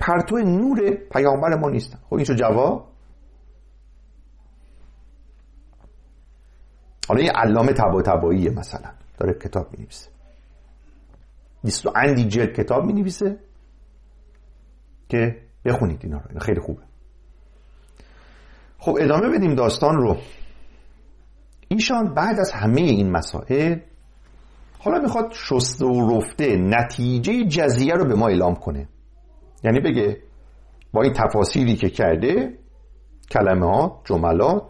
پرتو نور پیامبر ما نیستن. خب این شو جواب. حالا یه علامه طباطباییه مثلا داره کتاب می‌نویسه، 20 اندی جلد کتاب می‌نویسه که بخونید اینا رو، اینا خیلی خوبه. خب ادامه بدیم داستان رو. ایشان بعد از همه این مسائل حالا میخواد شسته و رفته نتیجه جزیه رو به ما اعلام کنه. یعنی بگه با این تفاصیلی که کرده، کلمات، جملات،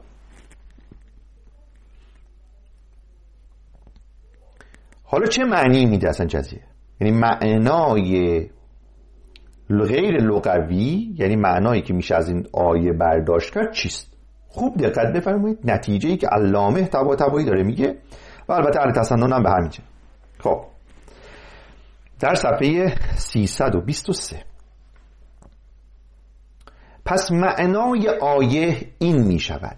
حالا چه معنی میده اصلا جزیه؟ یعنی معنای غیر لغوی، یعنی معنایی که میشه از این آیه برداشت کرد چیست؟ خوب دقت بفرمایید. نتیجه‌ای که علامه طباطبایی داره میگه و البته اهل تسنن هم به همین جه. خب در صفحه 323 پس معنای آیه این می شود: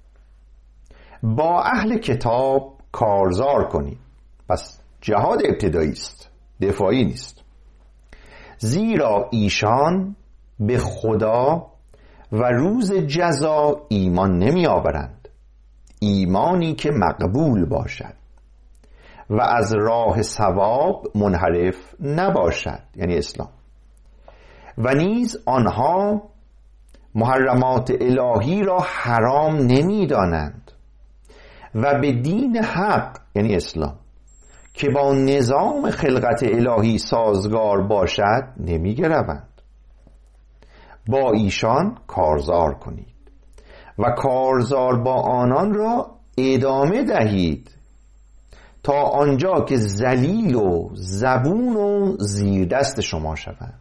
با اهل کتاب کارزار کنید. پس جهاد ابتدایی است، دفاعی نیست، زیرا ایشان به خدا و روز جزا ایمان نمی آورند، ایمانی که مقبول باشد و از راه ثواب منحرف نباشد، یعنی اسلام. و نیز آنها محرمات الهی را حرام نمی دانند و به دین حق، یعنی اسلام، که با نظام خلقت الهی سازگار باشد نمی گروند. با ایشان کارزار کنید و کارزار با آنان را ادامه دهید تا آنجا که ذلیل و زبون و زیر دست شما شوند.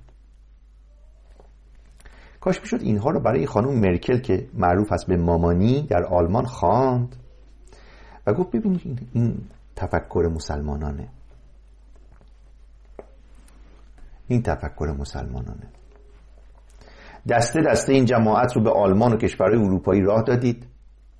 کاش میشد اینها رو برای خانم مرکل که معروف است به مامانی در آلمان خواند و گفت ببینید این تفکر مسلمانانه، این تفکر مسلمانانه. دسته دسته این جماعت رو به آلمان و کشورهای اروپایی راه دادید،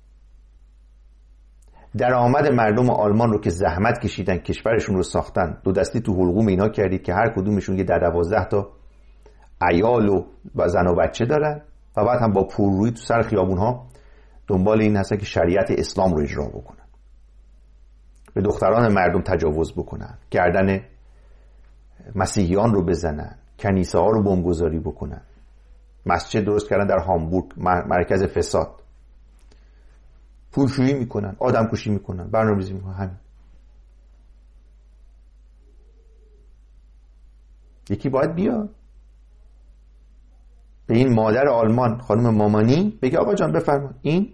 درآمد مردم آلمان رو که زحمت کشیدن کشورشون رو ساختن دو دستی تو حلقوم اینا کردید که هر کدومشون یه 12 تا عیال و زن و بچه دارن و بعد هم با پررویی تو سر خیابون ها دنبال این هستن که شریعت اسلام رو اجرا بکنن، به دختران مردم تجاوز بکنن، گردن مسیحیان رو بزنن، کنیسه ها رو بمبگذاری بکنن، مسجد درست کردن در هامبورگ، مرکز فساد، پولشویی میکنن، آدم کشی میکنن، برنامه‌ریزی میکنن. همین. یکی باید بیاد به این مادر آلمان خانم مامانی بگه آقا جان بفرما این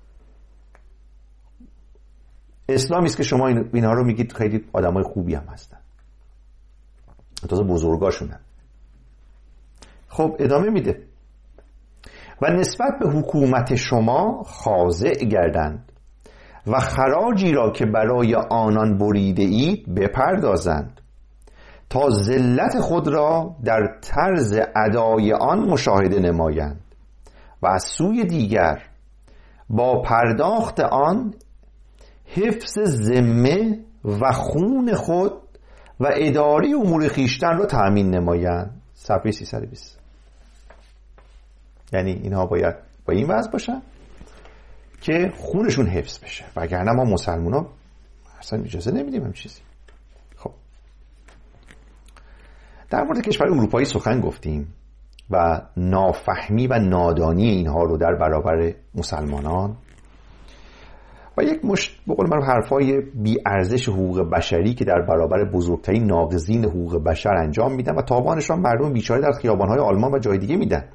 اسلامی است که شما اینها رو میگید خیلی آدمای خوبی هم هستن، تازه بزرگاشونن. خب ادامه میده: و نسبت به حکومت شما خاضع گردند و خراجی را که برای آنان بریده اید بپردازند تا ذلت خود را در طرز ادای آن مشاهده نمایند و از سوی دیگر با پرداخت آن حفظ ذمه و خون خود و اداره امور خویشتن را تأمین نمایند. صفحه 320. یعنی اینها باید با این وضع باشن که خونشون حفظ بشه، وگرنه ما مسلمان ها اصلا اجازه نمیدیم هم چیزی. خب در مورد کشور اروپایی سخن گفتیم و نافهمی و نادانی اینها رو در برابر مسلمانان و یک مشت بقول من حرفای بی ارزش حقوق بشری که در برابر بزرگترین ناقضین حقوق بشر انجام میدن و تاوانشان مردم بیچاره در خیابان‌های آلمان و جای دیگه میدن.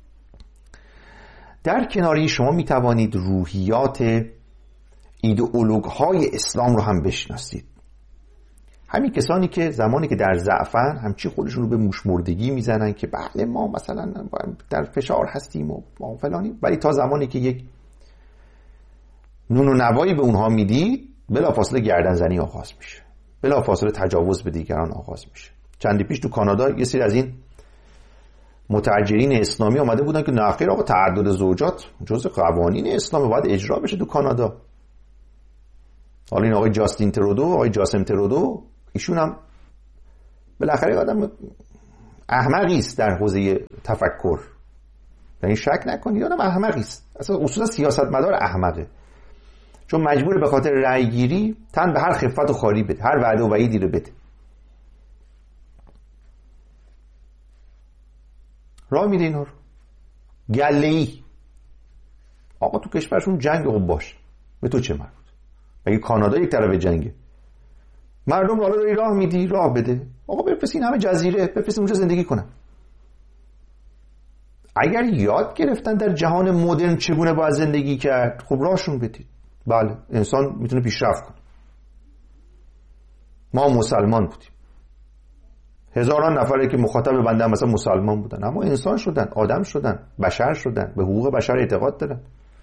در کناری شما میتوانید روحیات ایدئولوژهای اسلام رو هم بشناسید. همین کسانی که زمانی که در ضعفن همچی خودشون رو به موشمردگی میزنن که بله ما مثلا در فشار هستیم و ما فلانی، ولی تا زمانی که یک نون و نوایی به اونها میدید بلافاصله گردنزنی آغاز میشه، بلافاصله تجاوز به دیگران آغاز میشه. چندی پیش تو کانادا یه سری از این متاجرین اسلامی آمده بودن که نخیر آقا تعدد زوجات جزء قوانین اسلامه، باید اجرا بشه تو کانادا. حالا این آقای جاستین ترودو، آقای جاسم ترودو، ایشون هم بالاخره آدم احمقی است در حوزه تفکر، یعنی شک نکنید آدم احمقی است، اصلا اصولا سیاستمدار احمقه، چون مجبور به خاطر رأی گیری تن به هر خفت و خاری بده، هر وعده و وعیدی رو بده. راه میده اینا رو گله‌ای. آقا تو کشورشون جنگ خوب باشه، به تو چه مربوط؟ مگه کانادا یک طرف جنگه؟ مردم حالا داری راه میدی، راه بده. آقا بفرستین همه جزیره، بفرستین اونجا زندگی کنن. اگر یاد گرفتن در جهان مدرن چگونه باید زندگی کرد، خب راهشون بدید. بله انسان میتونه پیشرفت کنه. ما مسلمان بودیم، هزاران نفره که مخاطب بنده هم مثلا مسلمان بودن، اما انسان شدن، آدم شدن، بشر شدن، به حقوق بشر اعتقاد دارن.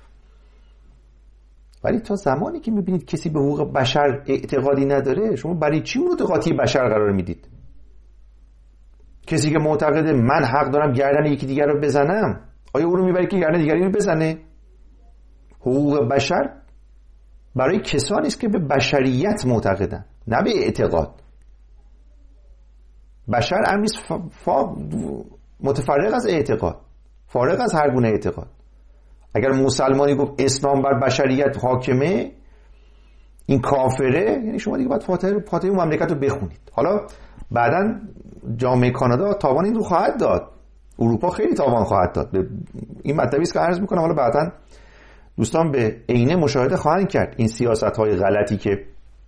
ولی تا زمانی که میبینید کسی به حقوق بشر اعتقادی نداره، شما برای چی اون رو قاطی بشر قرار میدید؟ کسی که معتقده من حق دارم گردن یکی دیگر رو بزنم، آیا او رو میبره که گردن دیگری رو بزنه؟ حقوق بشر برای کسانی است که به بشریت معتقدن، نه به اعتقاد. بشر امری متفرق از اعتقاد، فارغ از هر گونه اعتقاد. اگر مسلمانی گفت اسلام بر بشریت حاکمه، این کافره، یعنی شما دیگه باید فاتحه اون مملکت رو بخونید. حالا بعداً جامعه کانادا تاوان این رو خواهد داد، اروپا خیلی تاوان خواهد داد. این مطلبی است که عرض میکنم، حالا بعداً دوستان به عینه مشاهده خواهند کرد این سیاست‌های غلطی که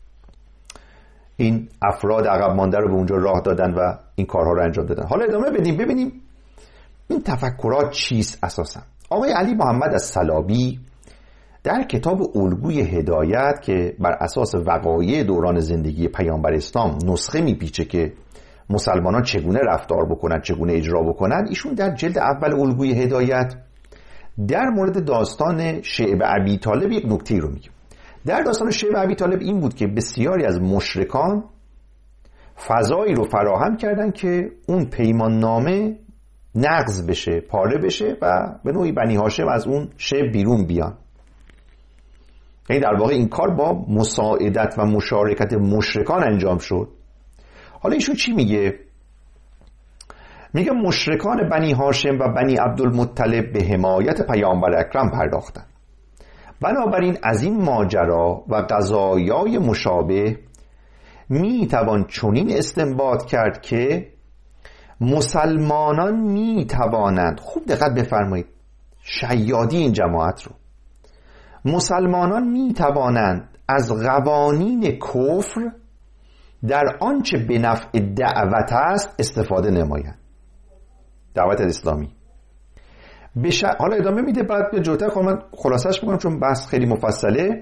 این افراد عقب مانده رو به اونجا راه دادن و این کارها رو انجام دادن. حالا ادامه بدیم ببینیم این تفکرات چیست اساساً. آقای علی محمد الصلابی در کتاب الگوی هدایت که بر اساس وقایع دوران زندگی پیامبر اسلام نسخه میپیچه که مسلمانان چگونه رفتار بکنن، چگونه اجرا بکنن، ایشون در جلد اول الگوی هدایت در مورد داستان شعب ابی طالب یک نکته رو میگه. در داستان شعب ابی طالب این بود که بسیاری از مشرکان فضایی رو فراهم کردن که اون پیمان نامه نقض بشه، پاره بشه و به نوعی بنی هاشم از اون شعب بیرون بیان. یعنی در واقع این کار با مساعدت و مشارکت مشرکان انجام شد. حالا ایشون چی میگه؟ میگه مشرکان بنی هاشم و بنی عبدالمطلب به حمایت پیامبر اکرم پرداختند. بنابراین از این ماجرا و قضایای مشابه میتوان چنین استنباط کرد که مسلمانان میتوانند، خوب دقت بفرمایید شیادی این جماعت رو، مسلمانان میتوانند از قوانین کفر در آنچه به نفع دعوت است استفاده نمایند. دعوت اسلامی حالا ادامه میده، بعد به جوتر من خلاصش میکنم چون بحث خیلی مفصله.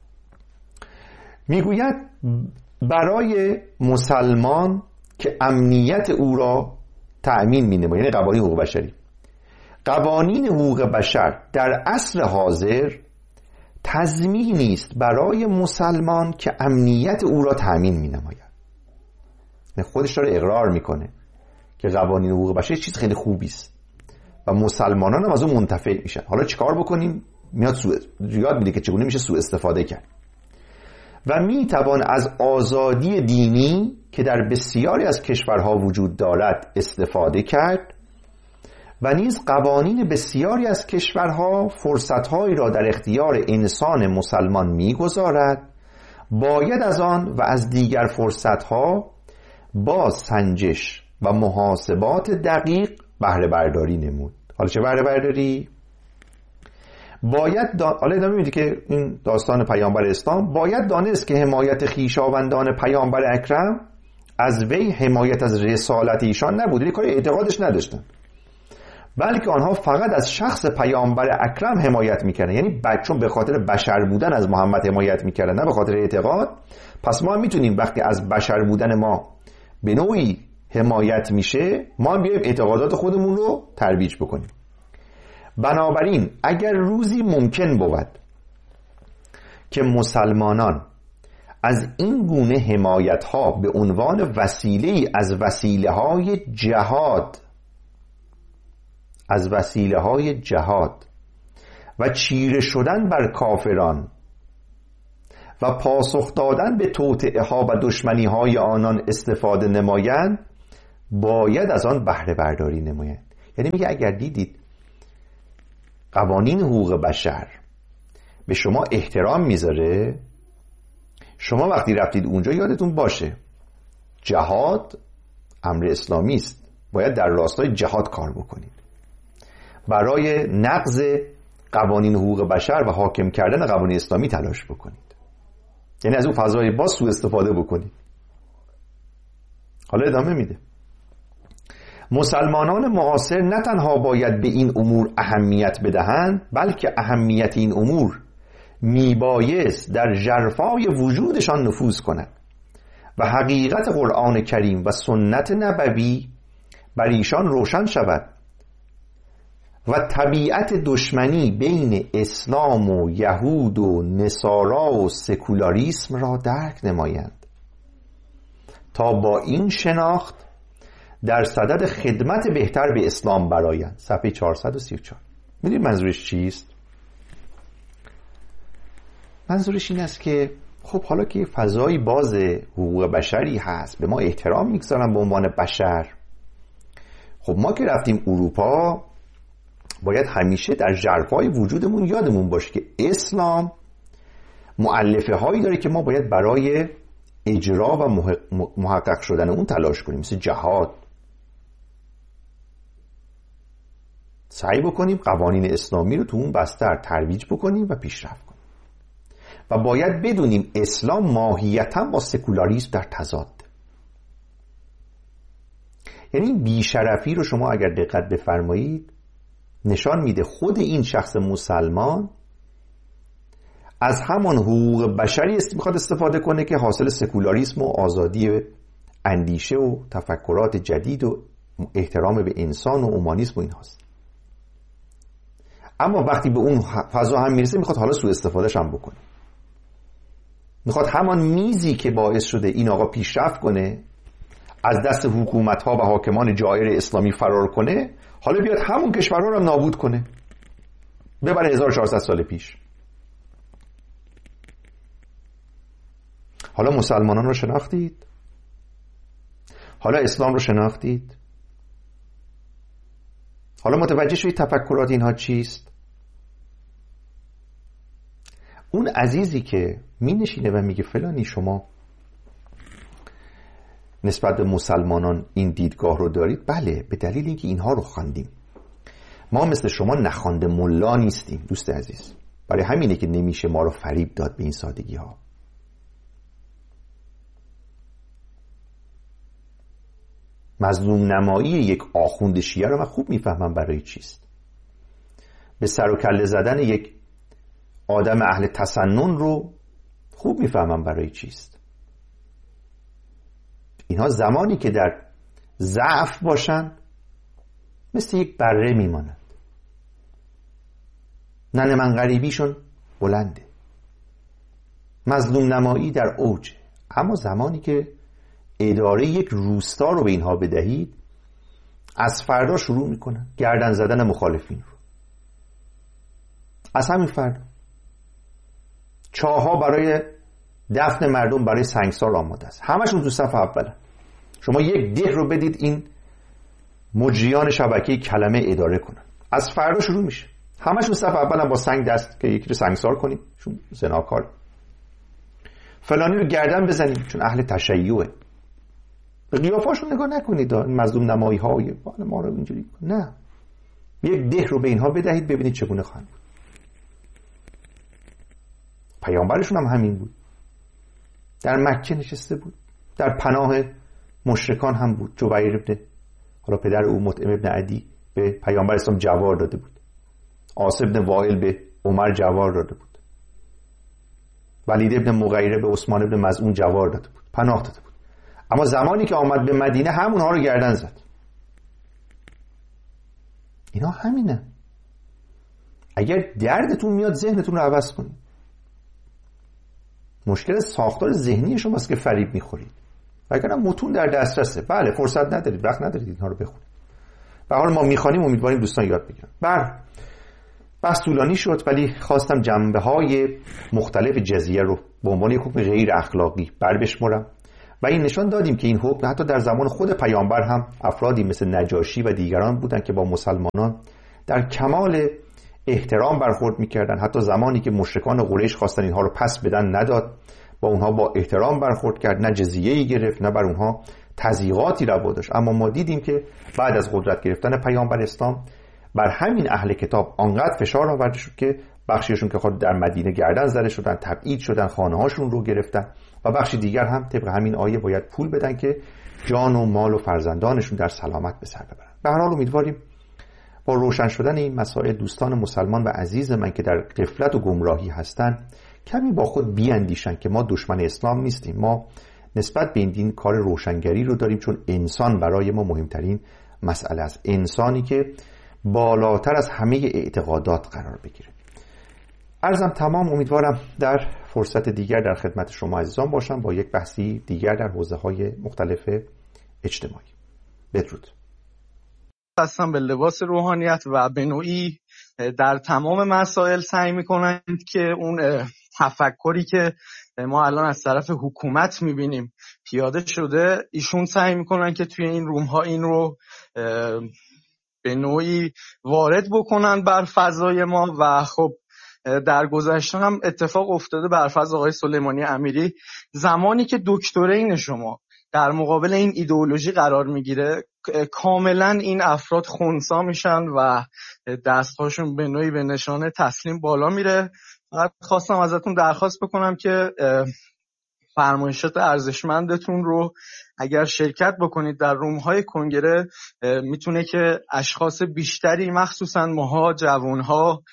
میگوید برای مسلمان که امنیت او را تأمین مینماید، یعنی قوانین حقوق بشری، قوانین حقوق بشر در عصر حاضر تضمینی است برای مسلمان که امنیت او را تأمین مینماید. خودش داره اقرار میکنه که قوانین حقوق بشر چیز خیلی خوبی است و مسلمانان هم از اون منتفع میشن. حالا چیکار بکنیم؟ میاد یاد میده که چگونه میشه سوء استفاده کرد و میتوان از آزادی دینی که در بسیاری از کشورها وجود دارد استفاده کرد و نیز قوانین بسیاری از کشورها فرصتهایی را در اختیار انسان مسلمان میگذارد. باید از آن و از دیگر فرصتها با سنجش و محاسبات دقیق بهره برداری نمود. حالا چه بهره برداری؟ حالا ادامه میده که این داستان پیامبر اسلام، باید دانست که حمایت خویشاوندان پیامبر اکرم از وی حمایت از رسالت ایشان نبود، یعنی کار اعتقادش نداشتن، بلکه آنها فقط از شخص پیامبر اکرم حمایت میکردن، یعنی چون به خاطر بشر بودن از محمد حمایت میکردن، نه به خاطر اعتقاد. پس ما هم میتونیم وقتی از بشر بودن ما به نوعی حمایت میشه، ما هم بیایم اعتقادات خودمون رو ترویج بکنیم. بنابراین اگر روزی ممکن بود که مسلمانان از این گونه حمایت ها به عنوان وسیله از وسیله های جهاد و چیره شدن بر کافران و پاسخ دادن به توطئه ها و دشمنی های آنان استفاده نمایند، باید از آن بهره برداری نمایند. یعنی میگه اگر دیدید قوانین حقوق بشر به شما احترام میذاره، شما وقتی رفتید اونجا یادتون باشه جهاد امر اسلامی است، باید در راستای جهاد کار بکنید، برای نقض قوانین حقوق بشر و حاکم کردن قوانین اسلامی تلاش بکنید، یعنی از اون فضای باز سوء استفاده بکنید. حالا ادامه میده مسلمانان معاصر نه تنها باید به این امور اهمیت بدهند، بلکه اهمیت این امور میبایست در ژرفای وجودشان نفوذ کند و حقیقت قرآن کریم و سنت نبوی بر ایشان روشن شود و طبیعت دشمنی بین اسلام و یهود و نصارا و سکولاریسم را درک نمایند تا با این شناخت در صدد خدمت بهتر به اسلام برآیند. صفحه 434. میدونید منظورش چیست؟ منظورش این است که خب حالا که فضای باز حقوق بشری هست، به ما احترام میگذارن به عنوان بشر، خب ما که رفتیم اروپا باید همیشه در ژرفای وجودمون یادمون باشه که اسلام مؤلفه هایی داره که ما باید برای اجرا و محقق شدن اون تلاش کنیم، مثل جهاد. سعی بکنیم قوانین اسلامی رو تو اون بستر ترویج بکنیم و پیشرفت کنیم و باید بدونیم اسلام ماهیتاً با سکولاریسم در تضاد. یعنی بیشرفی رو شما اگر دقت بفرمایید نشان میده خود این شخص مسلمان از همان حقوق بشری میخواد استفاده کنه که حاصل سکولاریسم و آزادی اندیشه و تفکرات جدید و احترام به انسان و اومانیسم و این هاست. اما وقتی به اون فضا هم میرسه میخواد حالا سوء استفادهش هم بکنه، میخواد همان میزی که باعث شده این آقا پیشرفت کنه از دست حکومت ها و حاکمان جائر اسلامی فرار کنه، حالا بیاد همون کشورها رو نابود کنه، ببره 1400 سال پیش. حالا مسلمانان رو شناختید؟ حالا اسلام رو شناختید؟ حالا متوجه شدید تفکرات اینها چیست؟ اون عزیزی که می نشینه و میگه فلانی شما نسبت به مسلمانان این دیدگاه رو دارید، بله به دلیل اینکه اینها رو خواندیم. ما مثل شما نخوانده ملا نیستیم دوست عزیز، برای همینه که نمیشه ما رو فریب داد به این سادگی ها. مظلوم نمایی یک آخوند شیعه رو من خوب میفهمم برای چیست. به سر و کله زدن یک آدم اهل تسنن رو خوب میفهمم برای چیست. اینها زمانی که در ضعف باشن مثل یک بره میمانند، ننه من غریبیشون بلنده، مظلوم نمایی در اوج. اما زمانی که اداره یک روستا رو به اینها بدهید، از فردا شروع میکنن گردن زدن مخالفین رو. از همین فردا چاها برای دفن مردم برای سنگسار آماده است، همشون تو صف اولن. شما یک ده رو بدید این مجریان شبکه کلمه اداره کنن، از فردا شروع میشه همشون صف اولن با سنگ دست که یکی رو سنگسار کنیم چون زناکار، فلانی رو گردن بزنیم چون اهل تشیعه. به قیافاشون نگاه نکنید، مظلوم نمایی های ما رو اینجوری، نه، یک ده رو به اینها بدهید ببینید چگونه خواهند بود. پیامبرشون هم همین بود، در مکه نشسته بود، در پناه مشرکان هم بود. جبیر ابن، حالا پدر او مطعم ابن عدی به پیامبر اسلام جوار داده بود، عاص ابن وائل به عمر جوار داده بود، ولید ابن مغیره به عثمان ابن مظعون جوار داده بود، پناه داده بود. اما زمانی که آمد به مدینه همونها رو گردن زد. اینا همینه. اگر دردتون میاد ذهنتون رو عوض کنید. مشکل ساختار ذهنی شماست که فریب میخورید. وگرنه متون در دسترسه. بله فرصت ندارید، وقت ندارید اینها رو بخونید. به هر حال ما میخوانیم، امیدواریم دوستان یاد بگیرن. بس طولانی شد، ولی خواستم جنبه‌های مختلف جزیه رو به عنوان یک حکم غیر اخلاقی بر بشمرم و این نشان دادیم که این حکم حتی در زمان خود پیامبر هم افرادی مثل نجاشی و دیگران بودند که با مسلمانان در کمال احترام برخورد میکردن. حتی زمانی که مشرکان قریش خواستن اینها رو پس بدن نداد، با اونها با احترام برخورد کرد، نه جزیه‌ای گرفت نه بر اونها تضییقاتی روا داشت. اما ما دیدیم که بعد از قدرت گرفتن پیامبر اسلام بر همین اهل کتاب آنقدر فشار آورده شد که بخشیشون که خود در مدینه گردن زده شدن، تبعید شدن، خانه‌هاشون رو گرفتن و بخشی دیگر هم طبق همین آیه باید پول بدن که جان و مال و فرزندانشون در سلامت به سر ببرن. به هر حال امیدواریم با روشن شدن این مسائل دوستان مسلمان و عزیز من که در غفلت و گمراهی هستن کمی با خود بیاندیشن که ما دشمن اسلام نیستیم. ما نسبت به این دین کار روشنگری رو داریم، چون انسان برای ما مهمترین مسئله است، انسانی که بالاتر از همه اعتقادات قرار بگیره. عرضم تمام. امیدوارم در فرصت دیگر در خدمت شما عزیزان باشم با یک بحثی دیگر در حوزه‌های مختلف اجتماعی. بدرود. هستم به لباس روحانیت و به نوعی در تمام مسائل سعی میکنند که اون تفکری که ما الان از طرف حکومت میبینیم پیاده شده، ایشون سعی میکنن که توی این روم‌ها این رو به نوعی وارد بکنن بر فضای ما. و خب در گذشته هم اتفاق افتاده بر فضای آقای سلیمانی امیری، زمانی که دکترین شما در مقابل این ایدئولوژی قرار میگیره کاملا این افراد خنثی میشن و دستهاشون به نوعی به نشانه تسلیم بالا میره. فقط خواستم ازتون درخواست بکنم که فرمایشات ارزشمندتون رو اگر شرکت بکنید در روم‌های کنگره میتونه که اشخاص بیشتری مخصوصا ماها جوانها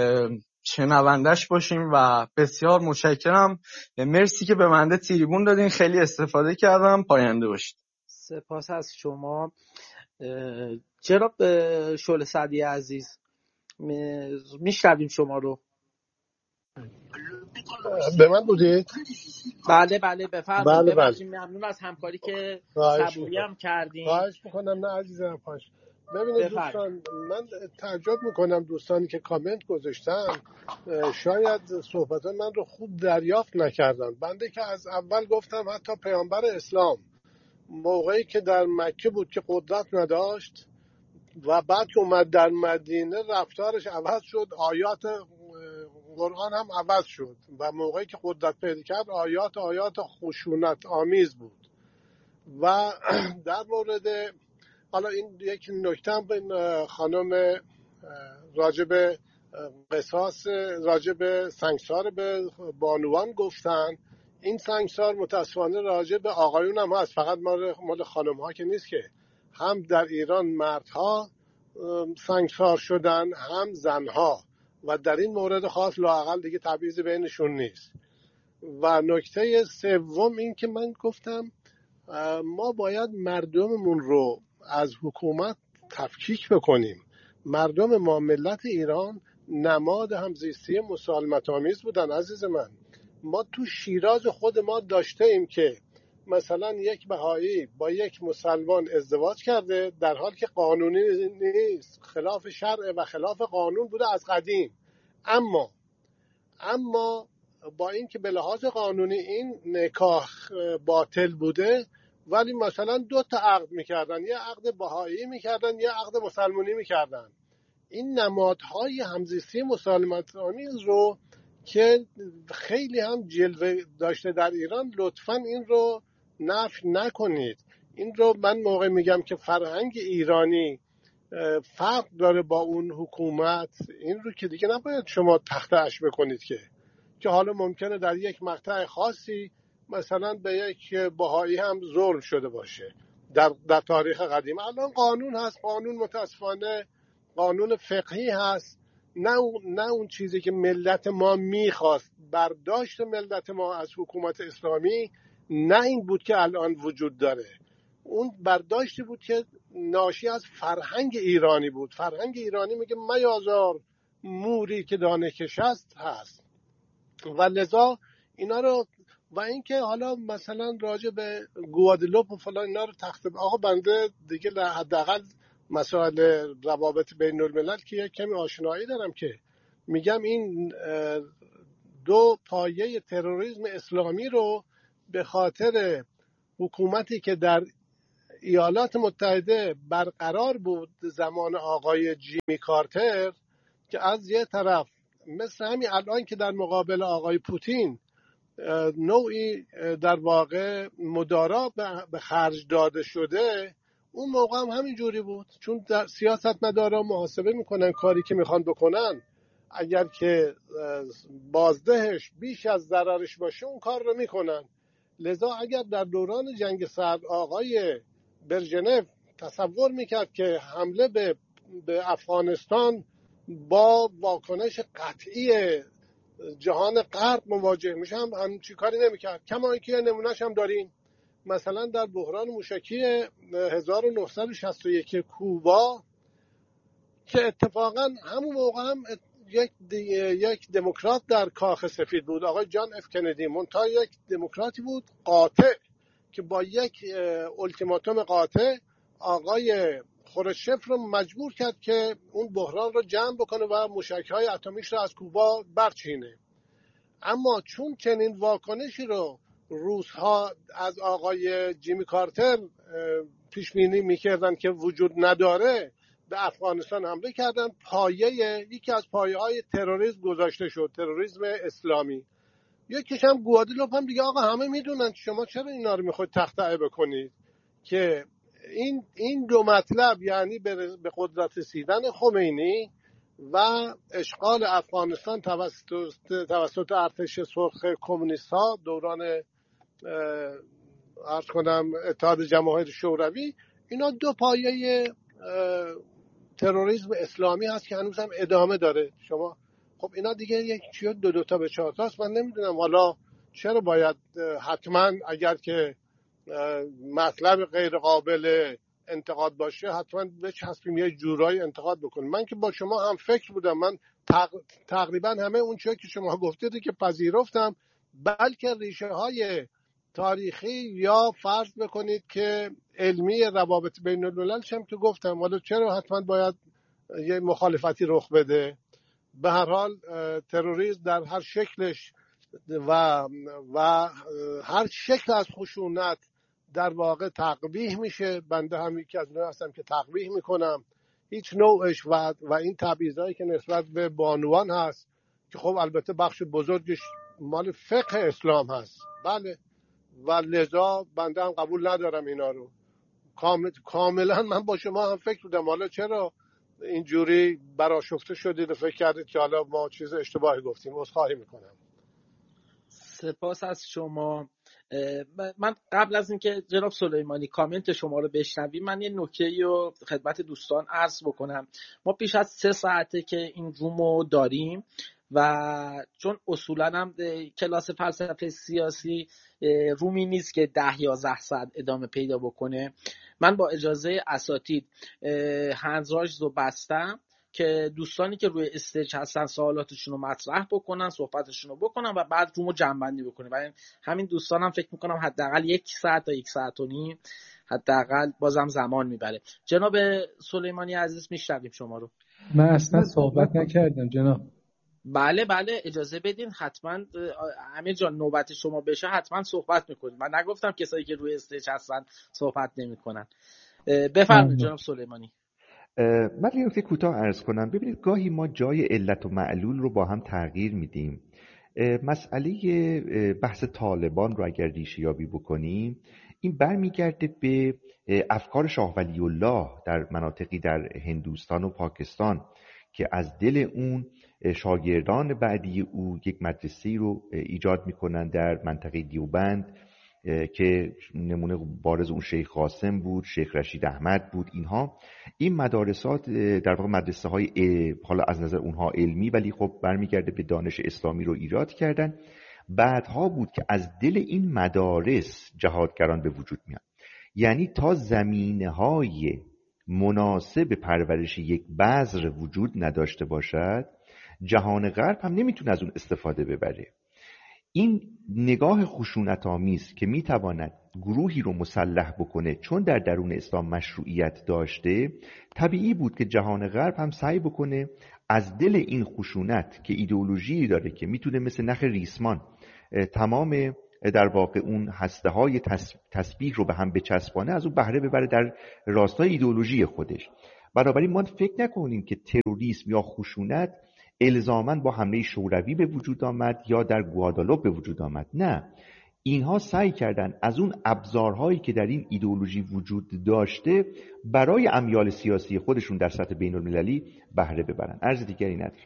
شنوندش باشیم و بسیار متشکرم. مرسی که به بنده تریبون دادین، خیلی استفاده کردم. پاینده باشید. سپاس از شما جناب شعله سعدی عزیز. میشنویم شما رو. به من بودید؟ بله بفرمایید. بله. ممنون از همکاری که صبوری هم کردین. خواهش میکنم. نه عزیزم ببینید دوستان، من تعجب میکنم دوستانی که کامنت گذاشتن شاید صحبت من رو خوب دریافت نکردن. بنده که از اول گفتم حتی پیامبر اسلام موقعی که در مکه بود که قدرت نداشت و بعد که اومد در مدینه رفتارش عوض شد، آیات قرآن هم عوض شد و موقعی که قدرت پیدا کرد آیات خشونت آمیز بود. و در مورد حالا این یک نکته هم خانم راجب قصاص، راجب سنگسار به بانوان گفتن. این سنگسار متاسفانه راجب آقایون هم هست، فقط مال خانم ها که نیست، که هم در ایران مردها سنگسار شدن هم زنها و در این مورد خاص لااقل دیگه تبعیض بینشون نیست. و نکته سوم این که من گفتم ما باید مردممون رو از حکومت تفکیک بکنیم. مردم ما، ملت ایران، نماد همزیستی مسالمت‌آمیز بودن. عزیز من، ما تو شیراز خود ما داشته ایم که مثلا یک بهایی با یک مسلمان ازدواج کرده در حالی که قانونی نیست، خلاف شرع و خلاف قانون بوده از قدیم. اما با این که به لحاظ قانونی این نکاح باطل بوده، ولی مثلا 2 تا عقد میکردن، یه عقد بهایی میکردن یه عقد مسلمانی میکردن. این نمادهای همزیستی مسالمت‌آمیز رو که خیلی هم جلوه داشته در ایران، لطفاً این رو نفی نکنید. این رو من موقع میگم که فرهنگ ایرانی فرق داره با اون حکومت، این رو که دیگه نباید شما تخطئش بکنید که حالا ممکنه در یک مقطع خاصی مثلا به یک بهایی هم ظلم شده باشه در تاریخ قدیم. الان قانون هست، قانون متاسفانه قانون فقهی هست، نه اون چیزی که ملت ما میخواست. برداشت ملت ما از حکومت اسلامی نه این بود که الان وجود داره، اون برداشتی بود که ناشی از فرهنگ ایرانی بود. فرهنگ ایرانی میگه میازار موری که دانه کشست هست و لذا اینا رو، و اینکه حالا مثلا راجع به گوادلوپ و فلان اینا رو آقا بنده دیگه حداقل مسائل روابط بین الملل که یک کمی آشنایی دارم، که میگم این 2 پایه تروریسم اسلامی رو به خاطر حکومتی که در ایالات متحده برقرار بود زمان آقای جیمی کارتر، که از یه طرف مثل همین الان که در مقابل آقای پوتین نوعی در واقع مدارا به خرج داده شده، اون موقع هم همین جوری بود، چون در سیاستمدارا محاسبه میکنن کاری که میخوان بکنن اگر که بازدهش بیش از ضررش باشه اون کار رو میکنن. لذا اگر در دوران جنگ سرد آقای برژنف تصور میکرد که حمله به افغانستان با واکنش قطعی جهان غرب مواجه میشه، هم چی کاری نمیکرد. کما اینکه نمونهش هم داریم، مثلا در بحران موشکی 1961 کوبا که اتفاقا همون موقع هم یک دموکرات در کاخ سفید بود، آقای جان اف کندی، منتها یک دموکراتی بود قاطع که با یک التیماتوم قاطع آقای خروشچف رو مجبور کرد که اون بحران رو جمع بکنه و موشک‌های اتمیش رو از کوبا برچینه. اما چون چنین واکنشی رو روس‌ها از آقای جیمی کارتر پیش بینی می‌کردن که وجود نداره، به افغانستان حمله کردن. یکی از پایه‌های تروریسم گذاشته شد، تروریسم اسلامی. یکیش هم گوادلوپ هم دیگه آقا همه میدونن، شما چرا اینا رو میخواید تخطئه بکنید که این دو مطلب، یعنی به قدرت رسیدن خمینی و اشغال افغانستان توسط ارتش سرخ کمونیست ها دوران عرض کنم اتحاد جماهیر شوروی، اینا دو پایه تروریسم اسلامی هست که هنوز هم ادامه داره. شما خب اینا دیگه یک چیه دو تا به چهار تاست. من نمیدونم حالا چرا باید حتما اگر که مطلب غیر قابل انتقاد باشه حتما بچسبیم یه جورایی انتقاد بکنیم. من که با شما هم فکر بودم، من تقریبا همه اون چیزی که شما گفتید که پذیرفتم، بلکه ریشه های تاریخی یا فرض بکنید که علمی روابط بین الملل هم که گفتم، حالا چرا حتما باید یه مخالفتی رخ بده؟ به هر حال تروریسم در هر شکلش و هر شکل از خشونت در واقع تقبیح میشه. بنده هم یکی از اونها هستم که تقبیح میکنم هیچ نوعش و این تبعیضایی که نسبت به بانوان هست که خب البته بخش بزرگش مال فقه اسلام هست، بله، و لذا بنده هم قبول ندارم اینا رو. کاملا من با شما هم فکر بودم، حالا چرا اینجوری برآشفته شدید و فکر کردید که حالا ما چیز اشتباهی گفتیم؟ عذرخواهی میکنم. سپاس از شما. من قبل از اینکه جناب سلیمانی کامنت شما رو بشنویم، من یه نکته‌ای رو خدمت دوستان عرض بکنم. ما بیش از 3 ساعته که این رومو داریم و چون اصولا هم کلاس فلسفه سیاسی رومی نیست که 10-11 ساعت ادامه پیدا بکنه، من با اجازه اساتید هندرایز رو بستم که دوستانی که روی استیج هستن سوالاتشون رو مطرح بکنن، صحبتشون رو بکنن و بعد رومو جمع‌بندی بکنیم. و همین دوستانم فکر میکنم حداقل 1 ساعت تا 1 ساعت و نیم حداقل بازم زمان میبره. جناب سلیمانی عزیز میشنویم شما رو. من اصلا صحبت نکردم جناب. بله اجازه بدین، حتما امیر جان نوبت شما بشه حتما صحبت میکنید. من نگفتم کسایی که روی استیج هستن صحبت نمیکنن. بفرمایید جناب سلیمانی. من یه نکته کوتاه عرض کنم. ببینید گاهی ما جای علت و معلول رو با هم تغییر میدیم. مسئله بحث طالبان رو اگر ریشه یابی بکنیم، این برمیگرده به افکار شاه ولی الله در مناطقی در هندوستان و پاکستان که از دل اون شاگردان بعدی او یک مدرسه‌ای رو ایجاد میکنن در منطقه دیوبند که نمونه بارز اون شیخ قاسم بود، شیخ رشید احمد بود. این مدارسات در واقع مدرسه های حالا از نظر اونها علمی ولی خب برمیگرده به دانش اسلامی رو ایجاد کردن. بعدها بود که از دل این مدارس جهادگران به وجود میان. یعنی تا زمینه‌های مناسب پرورش یک بذر وجود نداشته باشد، جهان غرب هم نمیتونه از اون استفاده ببره. این نگاه خشونت‌آمیز که میتواند گروهی رو مسلح بکنه چون در درون اسلام مشروعیت داشته، طبیعی بود که جهان غرب هم سعی بکنه از دل این خشونت که ایدئولوژی داره که میتونه مثل نخ ریسمان تمام در واقع اون هسته‌های تسبیح رو به هم بچسبانه، از اون بهره ببره در راستای ایدئولوژی خودش. بنابراین ما فکر نکنیم که تروریسم یا خشونت الزاماً با حمله شوروی به وجود آمد یا در گوادالوپ به وجود آمد. نه، اینها سعی کردن از اون ابزارهایی که در این ایدئولوژی وجود داشته برای امیال سیاسی خودشون در سطح بین المللی بهره ببرن. عرض دیگری ندارم.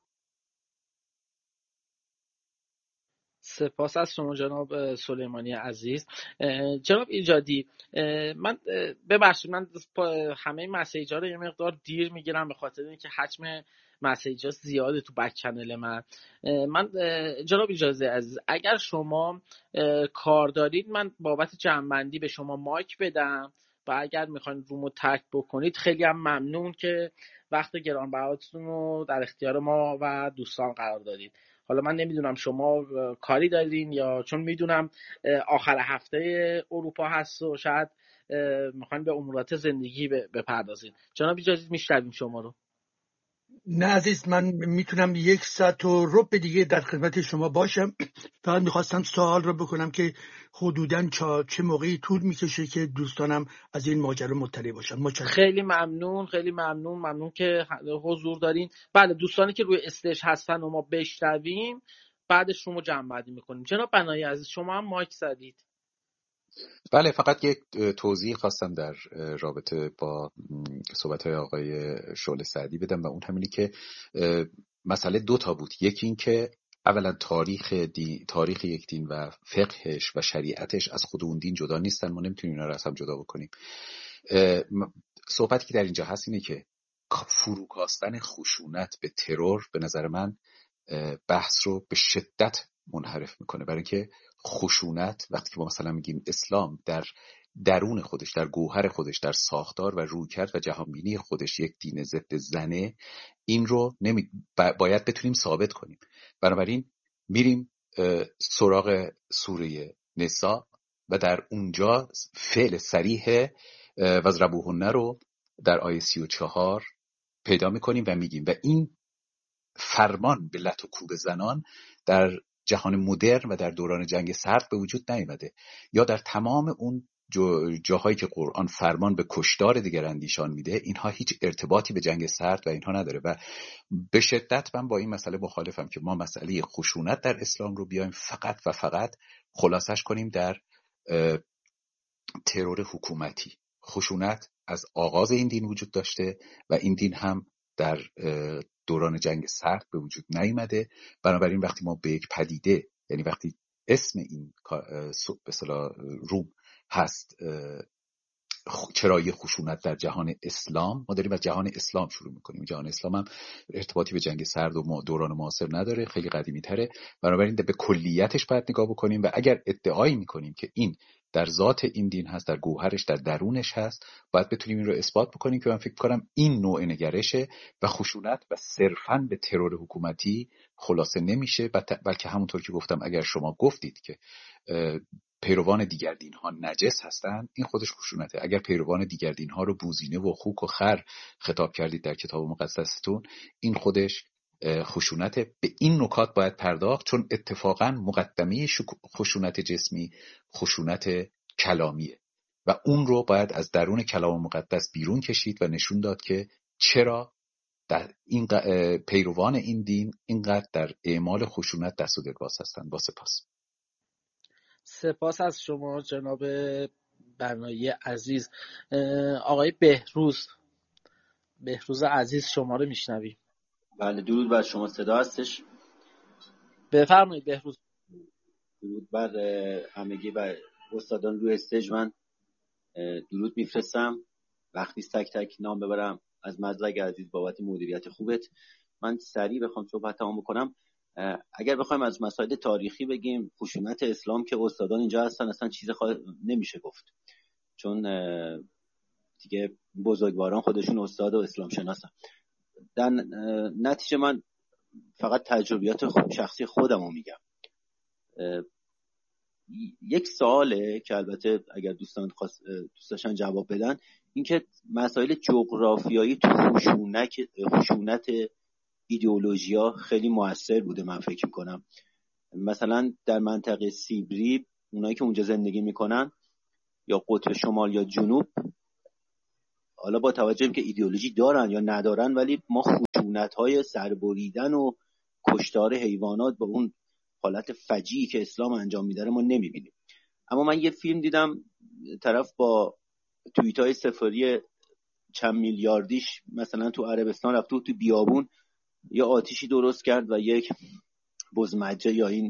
سپاس از شما جناب سلیمانی عزیز. جناب ایجادی، من ببخشید من همه مسیج‌ها رو یه مقدار دیر میگیرم به خاطر اینکه حجم مسیج‌ها زیاده تو بک چنل من جناب ایجادی عزیز، اگر شما کار دارید من بابت جمع‌بندی به شما مایک بدم و اگر میخواین رومو ترک بکنید خیلی هم ممنون که وقت گرانبهاتون رو در اختیار ما و دوستان قرار دادید. حالا من نمیدونم شما کاری دارین یا چون میدونم آخر هفته اروپا هست و شاید میخواین به امورات زندگی بپردازین. جناب ایجادی میشنویم شما رو. نه عزیز، من میتونم 1 ساعت و ربع دیگه در خدمت شما باشم. فقط میخواستم سوال رو بکنم که حدوداً چه موقعی طول میکشه که دوستانم از این ماجرا مطلع باشن. خیلی ممنون که حضور دارین. بله، دوستانی که روی استیج هستن و ما بشنویم بعدش رو جمع‌بندی میکنیم. جناب بنایی عزیز شما هم مایک زدید. بله، فقط یک توضیح خواستم در رابطه با صحبت‌های آقای شعله سعدی بدم و اون همینی که مسئله 2 تا بود. یکی این که اولا تاریخ یک دین و فقهش و شریعتش از خود اون دین جدا نیستن، ما نمیتونیم اینا رو از هم جدا بکنیم. صحبتی که در اینجا هست اینه که فروکاستن خشونت به ترور به نظر من بحث رو به شدت منحرف میکنه، برای اینکه خشونت وقتی که ما مثلا میگیم اسلام در درون خودش، در گوهر خودش، در ساختار و رویکرد و جهانبینی خودش یک دین ضد زنه، این رو باید بتونیم ثابت کنیم. بنابراین میریم سراغ سوره نساء و در اونجا فعل صریح وضربوهن رو در آیه 34 پیدا میکنیم و میگیم و این فرمان به لت و کوب زنان در جهان مدرن و در دوران جنگ سرد به وجود نیامده، یا در تمام اون جاهایی که قرآن فرمان به کشتار دیگراندیشان میده، اینها هیچ ارتباطی به جنگ سرد و اینها نداره. و به شدت من با این مسئله مخالفم که ما مسئله خشونت در اسلام رو بیایم فقط و فقط خلاصش کنیم در ترور حکومتی. خشونت از آغاز این دین وجود داشته و این دین هم در دوران جنگ سرد به وجود نیامده. بنابراین وقتی ما به یک پدیده، یعنی وقتی اسم این به اصطلاح روم هست چرایی خشونت در جهان اسلام، ما داریم از جهان اسلام شروع میکنیم. جهان اسلام هم ارتباطی به جنگ سرد و دوران معاصر نداره، خیلی قدیمی تره. بنابراین به کلیتش باید نگاه بکنیم و اگر ادعایی میکنیم که این در ذات این دین هست، در گوهرش، در درونش هست، باید بتونیم این رو اثبات بکنیم که من فکر کنم این نوع نگرشه و خشونت و صرفاً به ترور حکومتی خلاصه نمیشه، بلکه همونطور که گفتم اگر شما گفتید که پیروان دیگر دین ها نجس هستند، این خودش خشونته. اگر پیروان دیگر دین ها رو بوزینه و خوک و خر خطاب کردید در کتاب مقدستون، این خودش خشونته. به این نکات باید پرداخت، چون اتفاقا مقدمه خشونت جسمی خشونت کلامیه و اون رو باید از درون کلام مقدس بیرون کشید و نشون داد که چرا در این پیروان این دین اینقدر در اعمال خشونت دست و دل باز هستند. با سپاس از شما جناب بنایی عزیز. آقای بهروز عزیز شما رو میشنویم. بله، درود بر شما. صدا هستش؟ بفرمایید بهروز. درود بر همگی و استادان روی استیج. من درود میفرستم. وقتی تک تک نام ببرم از مزرگ عزیز بابت مدیریت خوبت. من سریع بخوام صحبتامو بکنم. اگر بخوایم از مسائل تاریخی بگیم، خشونت اسلام که استادان اینجا هستن اصلا چیز نمیشه گفت، چون دیگه بزرگواران خودشون استاد و اسلام شناسن. در نتیجه من فقط تجربیات شخصی خودمو میگم. یک سواله که البته اگر دوستان دوستاشن جواب بدن، این که مسائل جغرافیایی تو خشونت ایدئولوژیا خیلی موثر بوده. من فکر میکنم مثلا در منطقه سیبری اونایی که اونجا زندگی میکنن یا قطب شمال یا جنوب، حالا با توجه که ایدئولوژی دارن یا ندارن، ولی ما خشونت‌های سربریدن و کشتار حیوانات با اون حالت فجیعی که اسلام انجام میده ما نمیبینیم. اما من یه فیلم دیدم، طرف با توییت‌های سفری چند میلیاردیش مثلا تو عربستان رفت تو بیابون یه آتیشی درست کرد و یک بزمجه یا این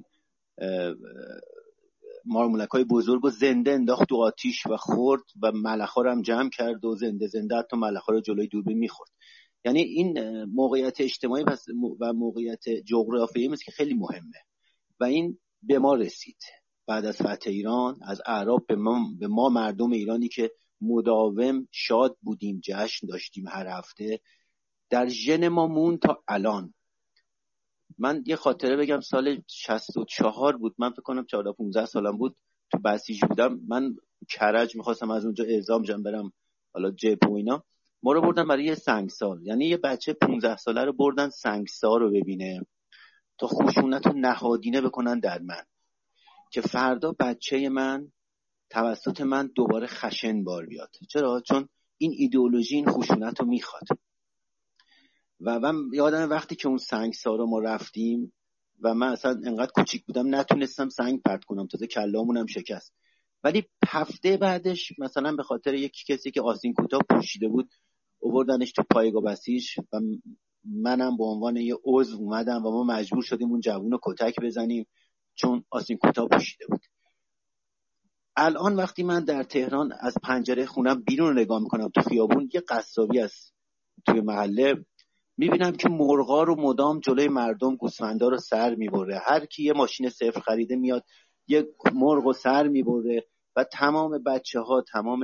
مارمولک‌های بزرگ و زنده انداخت تو آتیش و خورد و ملخ‌ها رو هم جمع کرد و زنده حتی ملخ‌ها رو جلوی دوربین می‌خورد. یعنی این موقعیت اجتماعی و موقعیت جغرافیایی است که خیلی مهمه و این به ما رسید بعد از فتح ایران، از اعراب به ما مردم ایرانی که مداوم شاد بودیم، جشن داشتیم هر هفته، در ژن ما مون تا الان. من یه خاطره بگم، سال 64 بود، من فکر کنم 14-15 سالم بود، تو بسیج بودم، من کرج میخواستم از اونجا اعزام جم برم حالا جبهه و اینا، ما رو بردن برای یه سنگسار. یعنی یه بچه 15 ساله رو بردن سنگسار رو ببینه تا خشونت رو نهادینه بکنن در من، که فردا بچه من توسط من دوباره خشن بار بیاد. چرا؟ چون این ایدئولوژی این خشونت رو میخواد. و من یادم وقتی که اون سنگسار رو ما رفتیم و من اصلا انقدر کوچیک بودم نتونستم سنگ پرت کنم، تازه کلامونم شکست، ولی هفته بعدش مثلا به خاطر یک کسی که آستین کوتاه پوشیده بود آوردنش تو پایگاه بسیج و منم به عنوان یه عضو اومدم و ما مجبور شدیم اون جوون رو کتک بزنیم چون آستین کوتاه پوشیده بود. الان وقتی من در تهران از پنجره خونم بیرون نگاه میکنم تو خیابون، یه قصابی است توی محله، میبینم که مرغا رو مدام جلوی مردم گوسفندا رو سر میبره. هر کی یه ماشین صفر خریده میاد یه مرغ رو سر میبره و تمام بچه‌ها، تمام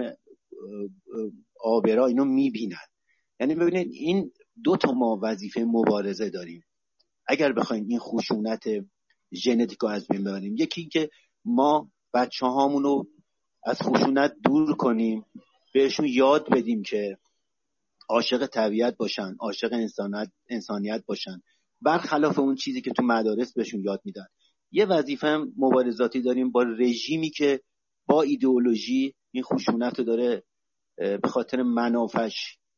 آبرا اینو میبینن. یعنی ببینید این دو تا ما وظیفه مبارزه داریم اگر بخوایم این خشونت ژنتیک رو از بین ببریم. یکی که ما بچه‌هامونو از خشونت دور کنیم، بهشون یاد بدیم که عاشق طبیعت باشن، عاشق انسانیت باشن، برخلاف اون چیزی که تو مدارس بهشون یاد میدن. یه وظیفه مبارزاتی داریم با رژیمی که با ایدئولوژی این خشونت رو داره به خاطر منافعش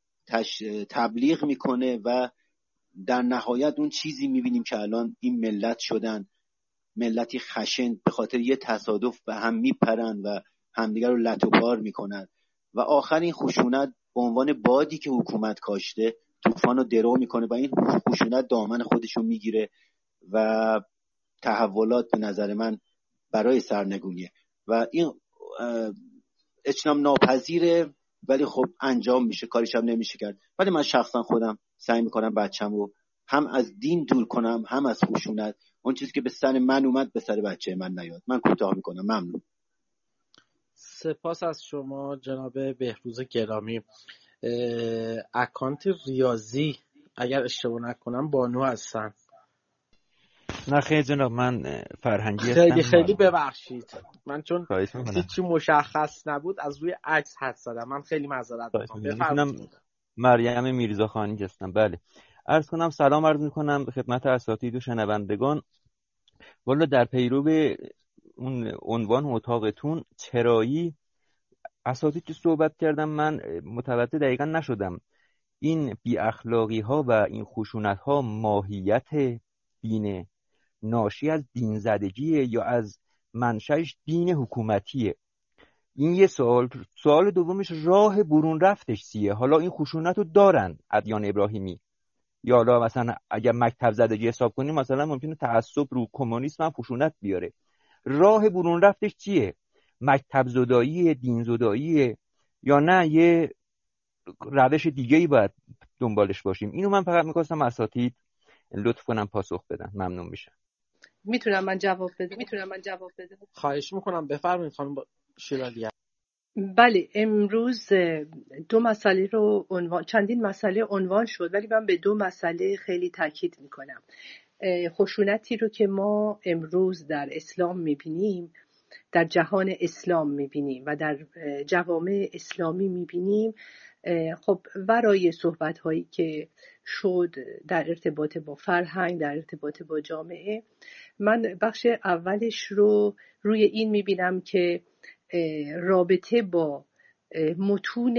تبلیغ میکنه و در نهایت اون چیزی میبینیم که الان این ملت شدن ملتی خشن، به خاطر یه تصادف به هم میپرن و همدیگر رو لت و پار میکنن و آخر این خشونت به عنوان بادی که حکومت کاشته طوفان رو درو میکنه و این خشونت دامن خودشو میگیره و تحولات به نظر من برای سرنگونیه و این اجتناب ناپذیره، ولی خب انجام میشه، کاریش هم نمیشه کرد. ولی من شخصا خودم سعی میکنم بچه‌مو هم از دین دور کنم هم از خشونت. اون چیزی که به سر من اومد به سر بچه من نیاد. من کوتاه میکنم. ممنون. سپاس از شما جناب بهروز گرامی. اکانت ریاضی اگر اشتباه نکنم بانو هستن. نه خیلی جناب، من فرهنگی هستم. خیلی ببخشید، من چون هیچی مشخص نبود از روی عکس حد زدم، من خیلی معذرت میخوام. بفرمایید. مریم میرزاخانی هستم. بله، عرض کنم سلام عرض میکنم خدمت اساتید و شنوندگان. والا در پیرو اون عنوان اتاقتون چرایی اساتید که صحبت کردم من متوجه دقیقا نشدم این بی اخلاقی ها و این خشونت ها ماهیت دینه، ناشی از دین زدگیه یا از منشأش دین حکومتیه؟ این یه سوال دومش راه برون رفتش چیه؟ حالا این خشونت رو دارن ادیان ابراهیمی، یا حالا مثلا اگر مکتب زدگی حساب کنیم مثلا ممکنه تعصب رو کمونیسم هم خشونت بیاره. راه برون رفتش چیه؟ مکتب زدایی، دین زدایی، یا نه یه روش دیگه‌ای باید دنبالش باشیم؟ اینو من فقط می‌خواستم اساتید لطف کنم پاسخ بدن. ممنون میشم. میتونم من جواب بدم؟ خواهش میکنم، بفرمایید خانم شیرالی. بله، امروز چندین مسئله عنوان شد، ولی من به 2 مسئله خیلی تاکید میکنم. خشونتی رو که ما امروز در اسلام میبینیم، در جهان اسلام میبینیم و در جوامع اسلامی میبینیم، خب ورای صحبت هایی که شد در ارتباط با فرهنگ، در ارتباط با جامعه، من بخش اولش رو روی این میبینم که رابطه با متون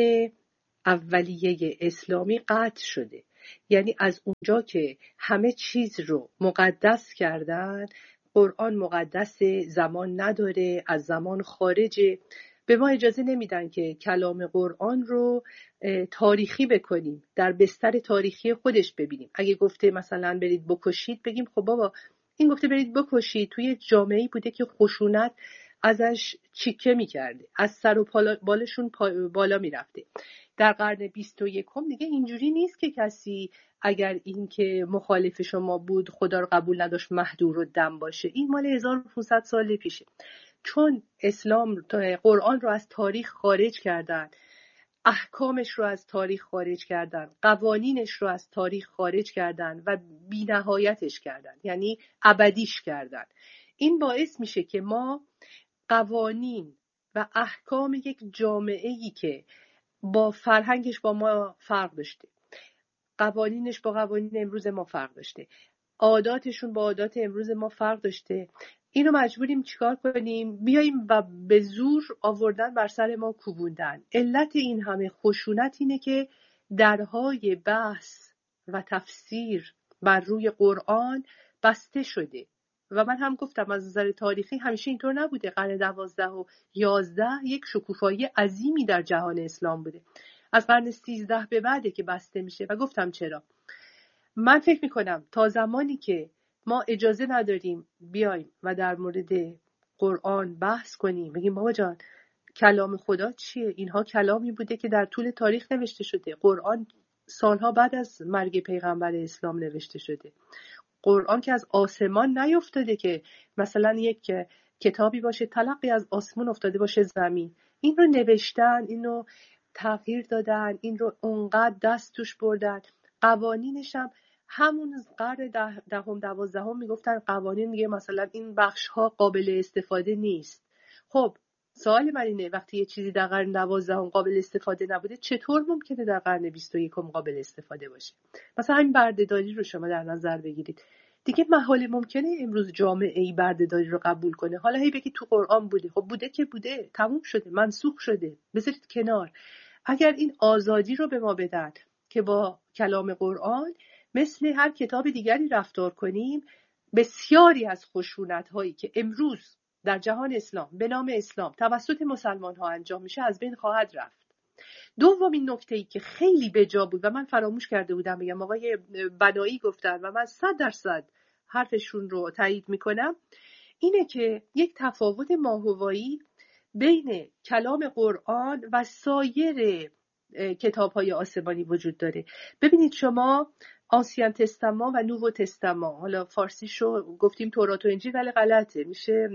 اولیه اسلامی قطع شده. یعنی از اونجا که همه چیز رو مقدس کردن، قرآن مقدس، زمان نداره، از زمان خارجه، به ما اجازه نمیدن که کلام قرآن رو تاریخی بکنیم، در بستر تاریخی خودش ببینیم. اگه گفته مثلا برید بکشید، بگیم خب بابا این گفته برید بکشید توی جامعه‌ای بوده که خشونت ازش چیکه میکرده، از سر و بالشون بالا میرفته. در قرن 21 دیگه اینجوری نیست که کسی اگر این که مخالف شما بود خدا رو قبول نداشت مهدور و دم باشه. این مال 1500 سال پیشه. چون اسلام قرآن رو از تاریخ خارج کردن، احکامش رو از تاریخ خارج کردن، قوانینش رو از تاریخ خارج کردن و بی‌نهایتش کردن، یعنی ابدیش کردن. این باعث میشه که ما قوانین و احکام یک جامعه‌ای که با فرهنگش با ما فرق داشته، قوانینش با قوانین امروز ما فرق داشته، عاداتشون با عادات امروز ما فرق داشته، اینو مجبوریم چیکار کنیم؟ بیاییم و به زور آوردن بر سر ما کوبوندن. علت این همه خشونت اینه که درهای بحث و تفسیر بر روی قرآن بسته شده. و من هم گفتم از نظر تاریخی همیشه اینطور نبوده. قرن 12 و 11 یک شکوفایی عظیمی در جهان اسلام بوده. از قرن 13 به بعده که بسته میشه. و گفتم چرا. من فکر میکنم تا زمانی که ما اجازه نداریم بیایم و در مورد قرآن بحث کنیم، بگیم بابا جان کلام خدا چیه؟ اینها کلامی بوده که در طول تاریخ نوشته شده. قرآن سالها بعد از مرگ پیغمبر اسلام نوشته شده. قرآن که از آسمان نیفتاده که مثلا یک کتابی باشه تلقی از آسمان افتاده باشه زمین. این رو نوشتن، این رو تغییر دادن، این رو اونقدر دست توش بردن. قوانینش هم همون قرن 10-12 میگفتن قوانین میگه مثلا این بخش ها قابل استفاده نیست. خب سوال من اینه وقتی یه چیزی در قرن 12 قابل استفاده نبوده چطور ممکنه در قرن 21 قابل استفاده باشه؟ مثلا همین بردهداری رو شما در نظر بگیرید. دیگه محال ممکنه امروز جامعه ای بردهداری رو قبول کنه. حالا هی بگی تو قرآن بوده. خب بوده که بوده، تموم شده، منسوخ شده، بذارید کنار. اگر این آزادی رو به ما بدن که با کلام قرآن مثل هر کتاب دیگری رفتار کنیم، بسیاری از خشونت هایی که امروز در جهان اسلام به نام اسلام توسط مسلمان ها انجام میشه از بین خواهد رفت. دومین نکته‌ای که خیلی بجا بود و من فراموش کرده بودم بگم، آقای بنایی گفتن و من 100% حرفشون رو تایید میکنم، اینه که یک تفاوت ماهوایی بین کلام قرآن و سایر کتاب‌های آسمانی وجود داره. ببینید شما آنسیان تستمان و نوو تستمان، حالا فارسیشو گفتیم تورات و انجیل ولی غلطه، میشه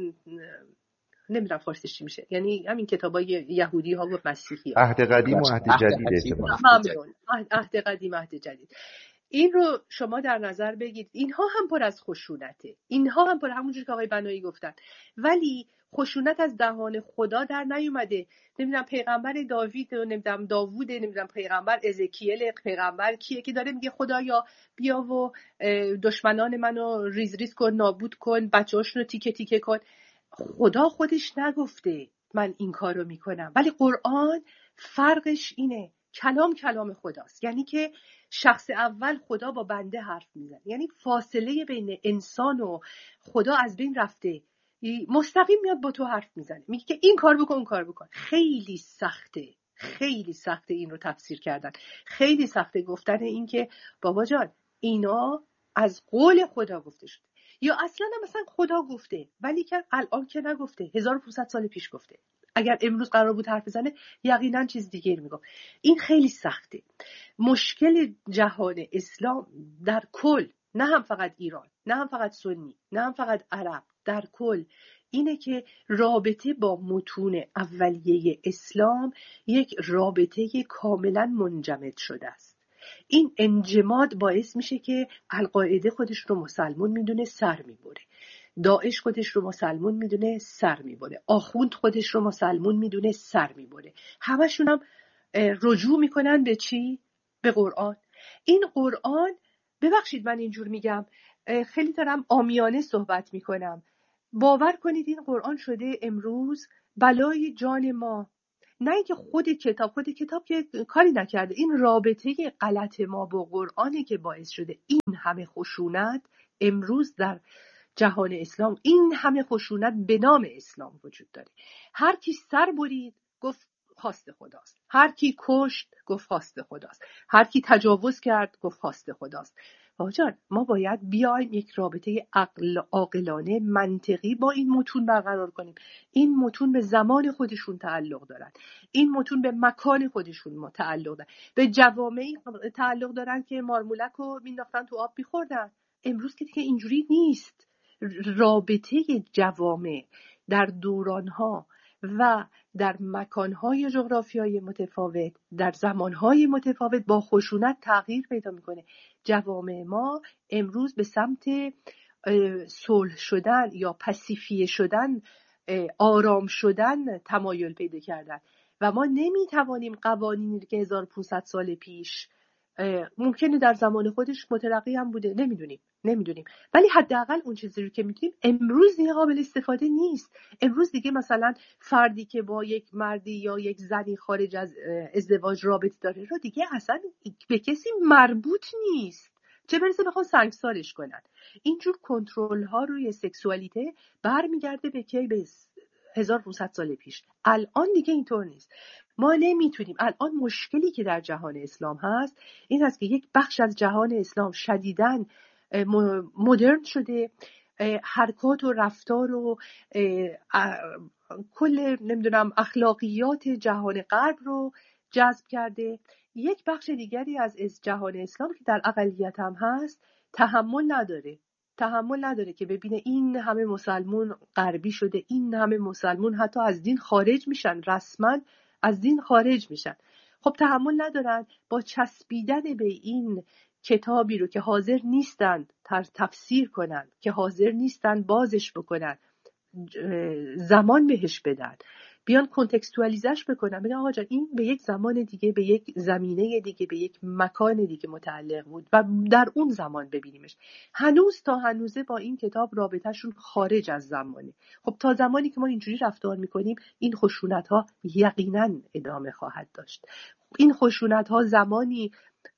نمیدونم فارسیش چی میشه، یعنی همین کتابای یهودی ها و مسیحی ها. عهد قدیم و عهد جدید. ممنون. عهد قدیم عهد جدید. این رو شما در نظر بگیرید. اینها هم پر از خشونته، اینها هم پر، همونجوری که آقای بنایی گفتن، ولی خشونت از دهان خدا در نیومده. نمیدونم پیغمبر داوود، نمیدونم داوود، نمیدونم پیغمبر ازکیل، پیغمبر کیه که داره میگه خدایا بیا و دشمنان منو ریز ریز کن، نابود کن، بچه‌هاشونو تیکه تیکه کن. خدا خودش نگفته من این کارو میکنم، ولی قرآن فرقش اینه، کلام خداست. یعنی که شخص اول خدا با بنده حرف میزنه، یعنی فاصله بین انسان و خدا از بین رفته، مستقیم میاد با تو حرف میزنه، میگه که این کار بکن اون کار بکن. خیلی سخته، خیلی سخته این رو تفسیر کردن، خیلی سخته گفتن این که بابا جان اینا از قول خدا گفته شده، یا اصلا مثلا خدا گفته ولی که الان که نگفته، 1500 سال پیش گفته. اگر امروز قرار بود حرف بزنه یقینا چیز دیگه میگفت. این خیلی سخته. مشکل جهان اسلام در کل، نه هم فقط ایران، نه هم فقط سنی، نه هم فقط عرب، در کل اینه که رابطه با متون اولیه اسلام یک رابطه کاملا منجمد شده است. این انجماد باعث میشه که القاعده خودش رو مسلمون میدونه سر میبره، داعش خودش رو مسلمون میدونه سر میبره، آخوند خودش رو مسلمون میدونه سر میبره، همشون هم رجوع میکنن به چی؟ به قرآن. این قرآن، ببخشید من اینجور میگم، خیلی دارم عامیانه صحبت میکنم، باور کنید این قرآن شده امروز بلای جان ما. نه اینکه خود کتاب که کاری نکرده، این رابطه غلط ما با قرآنه که باعث شده این همه خشونت امروز در جهان اسلام، این همه خشونت به نام اسلام وجود داره. هر کی سر برید گفت خواست خداست، هر کی کشت گفت خواست خداست، هر کی تجاوز کرد گفت خواست خداست. جان ما باید بیایم یک رابطه عاقلانه منطقی با این متون برقرار کنیم. این متون به زمان خودشون تعلق دارن، این متون به مکان خودشون تعلق دارن، به جوامعی تعلق دارن که مارمولک رو مینداختن تو آب میخوردن. امروز که دیگه اینجوری نیست. رابطه جوامع در دورانها و در مکانهای جغرافیایی متفاوت، در زمانهای متفاوت با خشونت تغییر پیدا میکنه. جوامع ما امروز به سمت صلح شدن یا پاسیفیه شدن، آرام شدن تمایل پیدا کردن و ما نمیتوانیم قوانینی که 1500 سال پیش ممکنه در زمان خودش مترقی هم بوده، نمیدونیم، ولی حداقل اون چیزی رو که میتونیم امروز دیگه قابل استفاده نیست. امروز دیگه مثلا فردی که با یک مردی یا یک زنی خارج از ازدواج رابطه داره رو دیگه اصلا به کسی مربوط نیست، چه برسه بخوان سنگسارش کنن. اینجور کنترل ها روی سکسوالیته برمیگرده به کی؟ به 1500 سال پیش. الان دیگه اینطور نیست. ما نمیتونیم. الان مشکلی که در جهان اسلام هست این هست که یک بخش از جهان اسلام شدیداً مدرن شده، حرکات و رفتار و کل اخلاقیات جهان غرب رو جذب کرده. یک بخش دیگری از جهان اسلام که در اقلیت هم هست تحمل نداره که ببینه این همه مسلمون غربی شده، این همه مسلمون حتی از دین خارج میشن، رسما از دین خارج میشن. خب تحمل ندارن با چسبیدن به این کتابی رو که حاضر نیستن تفسیر کنن، که حاضر نیستن بازش بکنن، زمان بهش بدن، بیان کنتکستوالیزش بکنن، بگن آقا جان این به یک زمان دیگه، به یک زمینه دیگه، به یک مکان دیگه متعلق بود و در اون زمان ببینیمش. تا هنوزه با این کتاب رابطهشون خارج از زمانه. خب تا زمانی که ما اینجوری رفتار میکنیم این خشونت ها یقینا ادامه خواهد داشت. این خشونت ها زمانی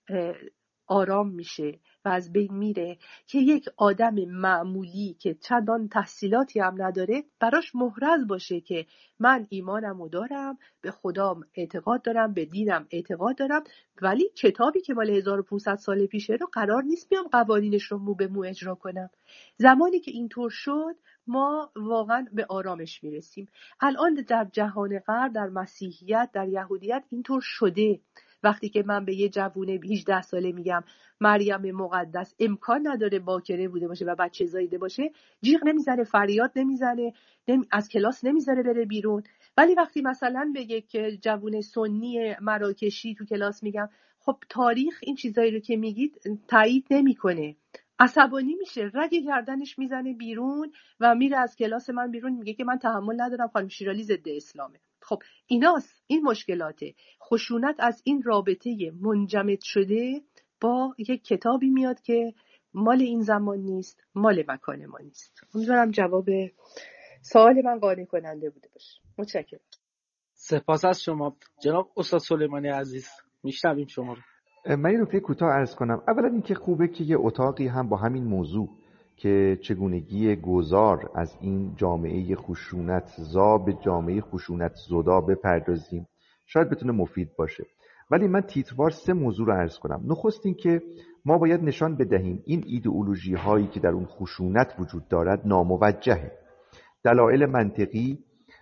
آرام میشه و از بین میره که یک آدم معمولی که چندان تحصیلاتی هم نداره براش محرز باشه که من ایمانمو دارم، به خدام اعتقاد دارم، به دینم اعتقاد دارم، ولی کتابی که مال 1500 سال پیشه رو قرار نیست بیام قوانینش رو مو به مو اجرا کنم. زمانی که اینطور شد ما واقعا به آرامش میرسیم. الان در جهان غرب، در مسیحیت، در یهودیت اینطور شده. وقتی که من به یه جوونه 18 ساله میگم مریم مقدس امکان نداره باکره بوده باشه و بچه زاییده باشه، جیغ نمیزنه، فریاد نمیزنه، از کلاس نمیذاره بره بیرون. ولی وقتی مثلا به یک جوونه سنی مراکشی تو کلاس میگم خب تاریخ این چیزایی رو که میگید تایید نمیکنه، عصبانی میشه، رگ گردنش میزنه بیرون و میره از کلاس من بیرون، میگه که من تحمل ندارم، خانم شیرالی ضد اسلامه. خب ایناست، این مشکلاته. خشونت از این رابطه منجمد شده با یک کتابی میاد که مال این زمان نیست، مال مکان ما نیست. امیدوارم جواب سوال من قانع کننده بوده باشه. متشکرم. سپاس از شما جناب استاد سلیمانی عزیز. میشنویم شما رو. من یه نکته کوتاه عرض کنم. اولا اینکه خوبه که یه اتاقی هم با همین موضوع که چگونگی گذار از این جامعه خشونت زا به جامعه خشونت زدا بپردازیم، شاید بتونه مفید باشه. ولی من تیتروار 3 موضوع رو عرض کنم. نخست این که ما باید نشان بدهیم این ایدئولوژی هایی که در اون خشونت وجود دارد ناموجهه. دلایل منطقی،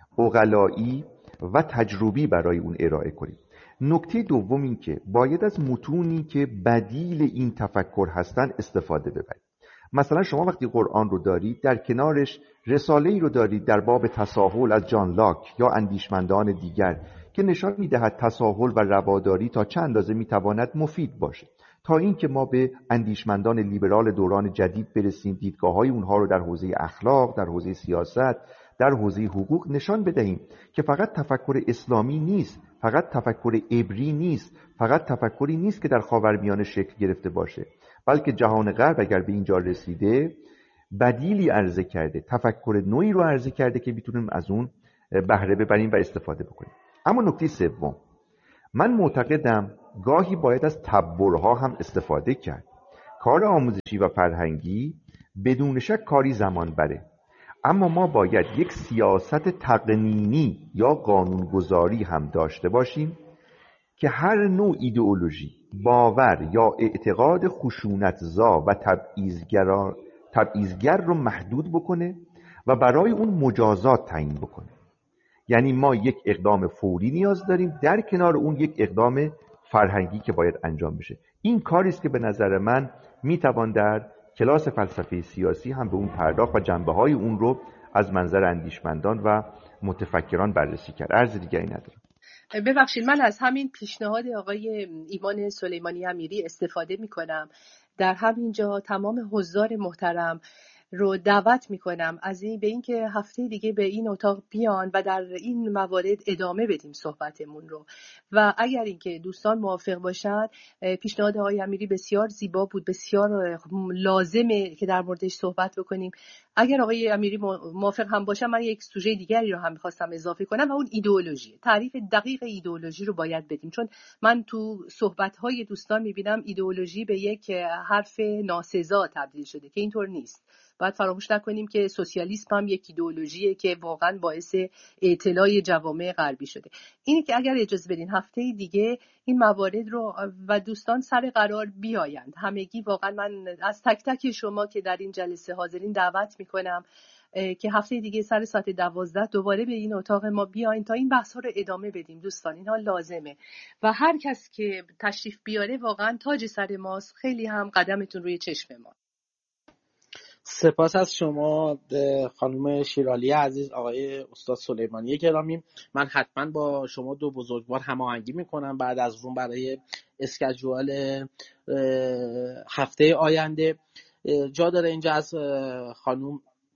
عقلایی و تجربی برای اون ارائه کنیم. نکته دوم این که باید از متونی که بدیل این تفکر هستن استفاده ببرید. مثلا شما وقتی قرآن رو دارید در کنارش رساله‌ای رو دارید در باب تساهل از جان لاک یا اندیشمندان دیگر که نشان می‌دهد تساهل و رواداری تا چند اندازه می‌تواند مفید باشه، تا اینکه ما به اندیشمندان لیبرال دوران جدید برسیم، دیدگاه‌های اونها رو در حوزه اخلاق، در حوزه سیاست در حوزه حقوق نشان بدهیم که فقط تفکر اسلامی نیست، فقط تفکر عبری نیست، فقط تفکری نیست که در خاورمیانه شکل گرفته باشه، بلکه جهان غرب اگر به اینجا رسیده بدیلی عرضه کرده، تفکر نوعی رو عرضه کرده که میتونیم از اون بهره ببریم و استفاده بکنیم. اما نکته سوم، من معتقدم گاهی باید از تبرها هم استفاده کرد. کار آموزشی و فرهنگی بدون شک کاری زمان بره، اما ما باید یک سیاست تقنینی یا قانونگذاری هم داشته باشیم که هر نوع ایدئولوژی، باور یا اعتقاد خشونتزا و تبعیضگر رو محدود بکنه و برای اون مجازات تعیین بکنه. یعنی ما یک اقدام فوری نیاز داریم، در کنار اون یک اقدام فرهنگی که باید انجام بشه. این کاری است که به نظر من میتوان در کلاس فلسفه سیاسی هم به اون پرداخت و جنبه‌های اون رو از منظر اندیشمندان و متفکران بررسی کرد. عرض دیگری ندارم. ببخشید، من از همین پیشنهاد آقای ایمان سلیمانی امیری استفاده میکنم. در همینجا تمام حضار محترم رو دعوت میکنم از این به اینکه هفته دیگه به این اتاق بیان و در این موارد ادامه بدیم صحبتمون رو. و اگر اینکه دوستان موافق باشن، پیشنهاد آقای امیری بسیار زیبا بود، بسیار لازمه که در موردش صحبت بکنیم. اگر آقای امیری موافق هم باشن، من یک سوژه دیگری رو هم می‌خواستم اضافه کنم و اون ایدئولوژی. تعریف دقیق ایدئولوژی رو باید بدیم، چون من تو صحبت‌های دوستان می‌بینم ایدئولوژی به یک حرف ناسزا تبدیل شده که اینطور نیست. باید فراموش نکنیم که سوسیالیسم هم یک ایدئولوژیه که واقعا باعث اعتلاع جوامع غربی شده. اینی که اگر اجازه بدین هفته دیگه این موارد رو و دوستان سر قرار بیایند همگی، واقعا من از تک تک شما که در این جلسه حاضرین دعوت میکنم که هفته دیگه سر ساعت 12 دوباره به این اتاق ما بیاین تا این بحث ها رو ادامه بدیم. دوستان اینها لازمه و هر کس که تشریف بیاره واقعا تاج سر ماست. خیلی هم قدمتون روی چشم ما. سپاس از شما خانم شیرالی عزیز، آقای استاد سلیمانی گرامی. من حتما با شما دو بزرگوار هماهنگی میکنم بعد از روم برای اسکیجول هفته آینده. جا داره اینجا از خانم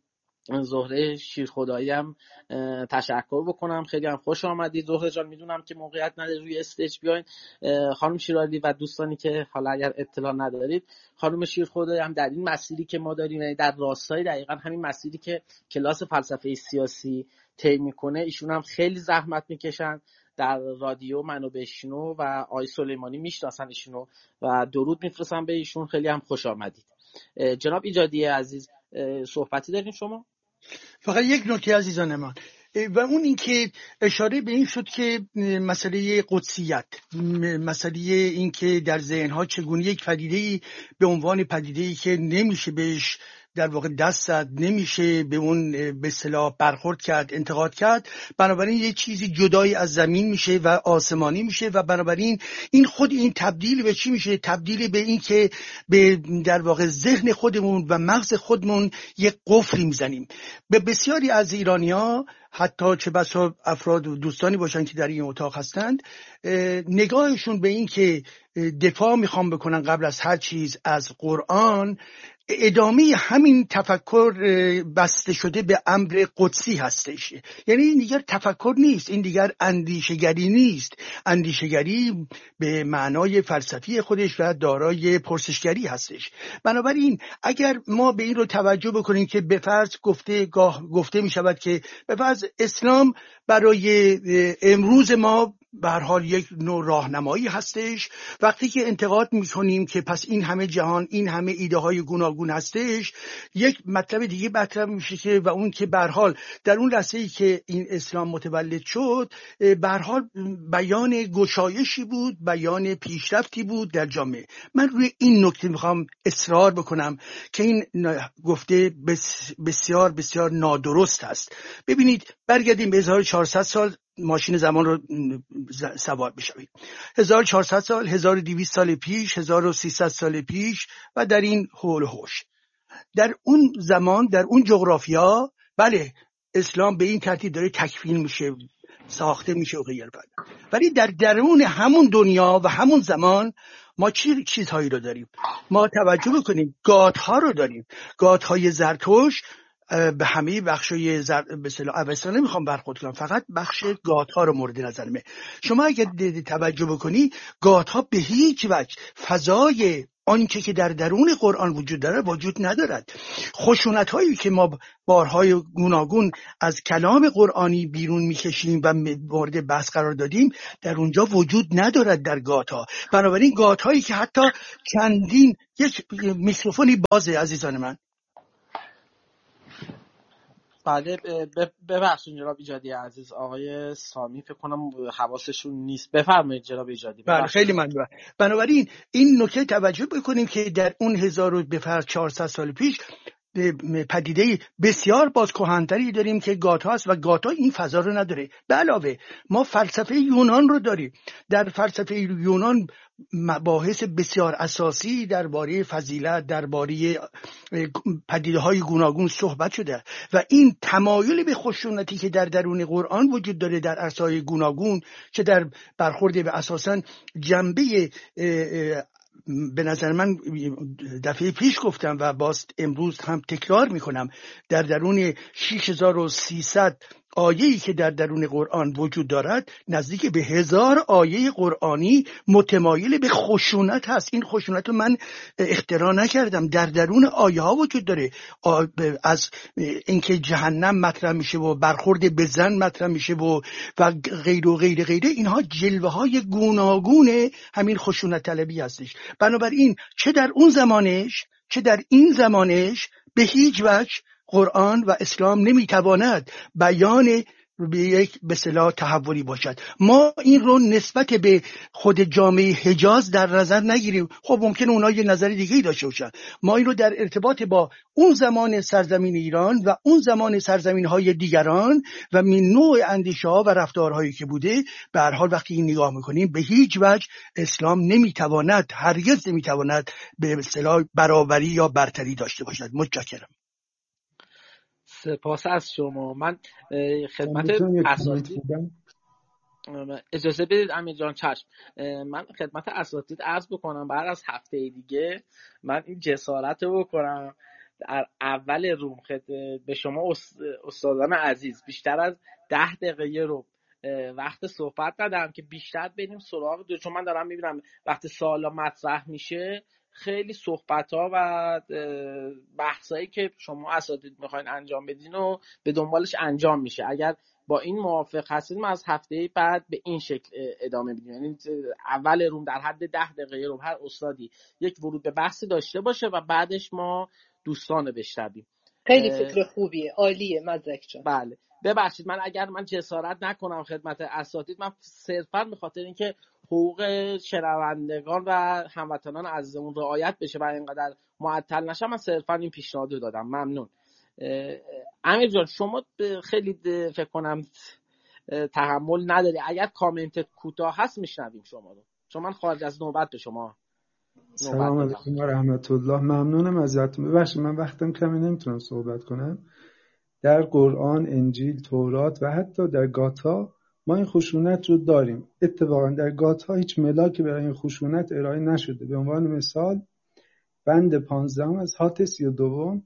زهره شیرخدایی هم تشکر بکنم. خیلی هم خوش آمدید زهره جان. میدونم که موقعیت نداری روی استیج بیاین. خانم شیرالی و دوستانی که حالا اگر اطلاع ندارید، خانم شیرخدایی هم در این مسیری که ما داریم، یعنی در راستای دقیقاً همین مسیری که کلاس فلسفه سیاسی طی میکنه، ایشون هم خیلی زحمت میکشن در رادیو منو بشنو و آقای سلیمانی میشناسن ایشونو و درود میفرستم به ایشون. خیلی هم خوش آمدید. جناب ایجادی عزیز، صحبتی دارین شما؟ فقط یک نکته عزیزان من، و اون این که اشاره به این شد که مسئله قدسیت، مسئله این که در ذهنها چگونه یک پدیده‌ای به عنوان پدیده‌ای که نمیشه بهش در واقع دست زد، نمیشه به اون به اصطلاح برخورد کرد، انتقاد کرد، بنابراین یک چیزی جدایی از زمین میشه و آسمانی میشه و بنابراین این خود این تبدیل به چی میشه؟ تبدیل به این که به در واقع ذهن خودمون و مغز خودمون یک قفلی میزنیم. به بسیاری از ایرانی‌ها، حتی چه بسا افراد و دوستانی باشن که در این اتاق هستند، نگاهشون به این که دفاع میخوام بکنن قبل از هر چیز از قرآن، ادامه همین تفکر بسته شده به امر قدسی هستش. یعنی این دیگر تفکر نیست، این دیگر اندیشگری نیست. اندیشگری به معنای فلسفی خودش و دارای پرسشگری هستش. بنابراین اگر ما به این رو توجه بکنیم که به فرض گفته می شود که به فرض اسلام برای امروز ما به هر حال یک نوع راهنمایی هستش، وقتی که انتقاد می‌کنیم که پس این همه جهان، این همه ایده های گوناگون هستش، یک مطلب دیگه مطرح میشه که و اون که به هر حال در اون لحظه‌ای که این اسلام متولد شد، به هر حال بیان گشایشی بود، بیان پیشرفتی بود در جامعه. من روی این نکته میخوام اصرار بکنم که این گفته بسیار بسیار نادرست است. ببینید، برگردیم به 1400 سال ماشین زمان رو سوار بشوید. 1400 سال، 1200 سال پیش، 1300 سال پیش و در این حول و حوش، در اون زمان، در اون جغرافیا، بله اسلام به این ترتیب داره تکفین میشه، ساخته میشه و غیره. ولی در درون همون دنیا و همون زمان ما چیزهایی رو داریم. ما توجه بکنیم، گاتها رو داریم. گاتهای زرتشت به همه بخشای به اصطلاح اوستا نمیخوام برخورد کنم، فقط بخش گاتها رو مورد نظرمه. شما اگه توجه بکنی گاتها به هیچ وجه فضای آنچه که در درون قرآن وجود داره وجود ندارد. خشونت هایی که ما بارهای گوناگون از کلام قرآنی بیرون میکشیم و مورد بحث قرار دادیم در اونجا وجود ندارد در گاتها. بنابراین گاتهایی که حتی چندین یک میکروفونی بازه عزیزان من. بله ببخشید جناب ایجادی عزیز، آقای سامی فکر کنم حواسشون نیست. بفرمایید جناب ایجادی. بله خیلی ممنونم. بنابراین این نکته توجه بکنیم که در اون 1400 سال پیش پدیده بسیار باز کهن‌تری داریم که گاتا است و گاتا این فضا رو نداره. به علاوه ما فلسفه یونان رو داریم. در فلسفه یونان مباحث بسیار اساسی درباره فضیلت، درباره پدیده‌های گوناگون صحبت شده و این تمایل به خشونتی که در درون قرآن وجود داره در عرصه‌های گوناگون، چه در برخورد به اساساً جنبه به نظر من دفعه پیش گفتم و باز امروز هم تکرار میکنم، در درون 6300 آیه‌ای که در درون قرآن وجود دارد نزدیک به 1000 آیه قرآنی متمایل به خشونت هست. این خشونت رو من اختراع نکردم، در درون آیه ها وجود داره. از اینکه جهنم مطرح میشه و برخورد به زن مطرح میشه و غیر و غیر غیره، اینها جلوه های گوناگون همین خشونت طلبی هستش. بنابراین چه در اون زمانش چه در این زمانش به هیچ وجه قرآن و اسلام نمیتواند بیان به یک به اصطلاح تحولی باشد. ما این رو نسبت به خود جامعه حجاز در نظر نگیریم. خب ممکنه اونها یه نظر دیگه‌ای داشته باشن. ما این رو در ارتباط با اون زمان سرزمین ایران و اون زمان سرزمین‌های دیگران و من نوع اندیشه‌ها و رفتارهایی که بوده، به هر حال وقتی این نگاه می‌کنیم به هیچ وجه اسلام نمیتواند، هرگز نمیتواند به اصطلاح برابری یا برتری داشته باشد. متشکرم. سپاس از شما. من خدمت اساتید اجازه بدید امیر جان. چشم. من خدمت اساتید عرض بکنم بعد از هفته دیگه من این جسارت رو بکنم در اول روم به شما استادان عزیز بیشتر از 10 دقیقه رو وقت صحبت ندارم که بیشتر بریم سراغ چون من دارم میبینم وقتی سوالا مطرح میشه خیلی صحبت‌ها و بحثایی که شما اساتید میخواین انجام بدین و به دنبالش انجام میشه. اگر با این موافق هستید ما از هفته بعد به این شکل ادامه میدیم، یعنی اول روم در حد 10 دقیقه رو هر استادی یک ورود به بحثی داشته باشه و بعدش ما دوستان بشنویم. خیلی فکر خوبیه، عالیه مدرک جان. بله ببخشید من جسارت نکنم خدمت اساتید، من صرفا به خاطر اینکه حقوق شنوندگان و هموطنان عزیزمون رعایت بشه و اینقدر معطل نشه من صرفا این پیشنهاد رو دادم. ممنون. امیر جان شما خیلی فکر کنم تحمل نداری، اگر کامنت کوتاه هست میشنویم شما رو، چون من خارج از نوبت به شما. سلام علیکم و رحمت الله. ممنونم ازتون. ببخشید من وقتم کمی نمیتونم صحبت کنم. در قرآن، انجیل، تورات و حتی در گاتا ما این خشونت رو داریم. اتفاقا در گاتا هیچ ملاکی برای این خشونت ارائه نشده. به عنوان مثال بند 15 از هات 32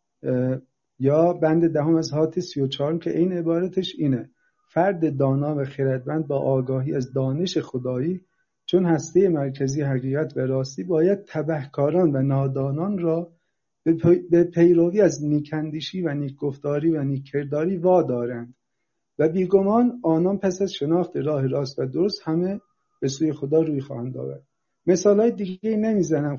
یا بند 10 از هات 34 که این عبارتش اینه: فرد دانا و خردمند با آگاهی از دانش خدایی چون هسته مرکزی حقیقت و راستی باید تبهکاران و نادانان را به پیروی از نیکندیشی و نیکگفتاری و نیککرداری وادارند و بیگمان آنان پس از شناخت راه راست و درست همه به سوی خدا روی خواهند آورد. مثالهای دیگه نمیزنم.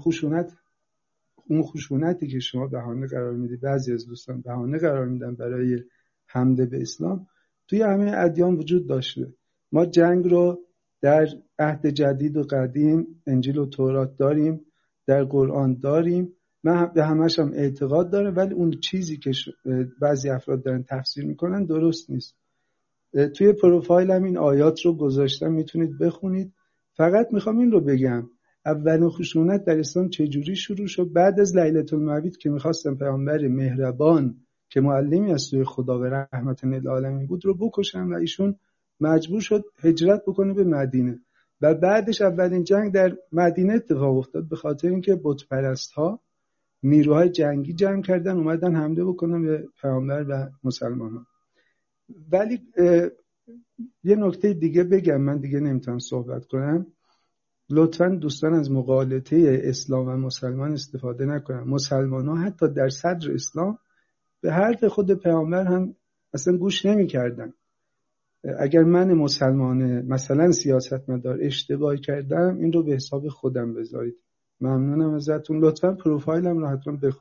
اون خشونتی که شما بهانه قرار میدید، بعضی از دوستان بهانه قرار میدن برای حمله به اسلام، توی همه ادیان وجود داشته. ما جنگ رو در عهد جدید و قدیم انجیل و تورات داریم، در قرآن داریم، من به همش هم اعتقاد دارم، ولی اون چیزی که بعضی افراد دارن تفسیر میکنن درست نیست. توی پروفایلم این آیات رو گذاشتم، میتونید بخونید. فقط میخوام این رو بگم اولین خشونت در اسلام چجوری شروع شد؟ بعد از لیلة المبیت که میخواستن پیامبر مهربان که معلمی از سوی خدا و رحمت للعالمین بود رو بکشن و ایشون مجبور شد هجرت بکنه به مدینه و بعدش اولین جنگ در مدینه اتفاق افتاد به خاطر اینکه بت پرست ها نیروهای جنگی جمع کردن اومدن حمله بکنن به پیامبر و مسلمانان. ولی یه نکته دیگه بگم، من دیگه نمیتونم صحبت کنم. لطفاً دوستان از مغالطه اسلام و مسلمان استفاده نکنن. مسلمان ها حتی در صدر اسلام به حرف خود پیامبر هم اصلا گوش نمی کردن. اگر من مسلمان مثلا سیاستمدار اشتباهی کردم این رو به حساب خودم بذارید. ممنونم ازتون. لطفاً پروفایلم رو حتما بخونید.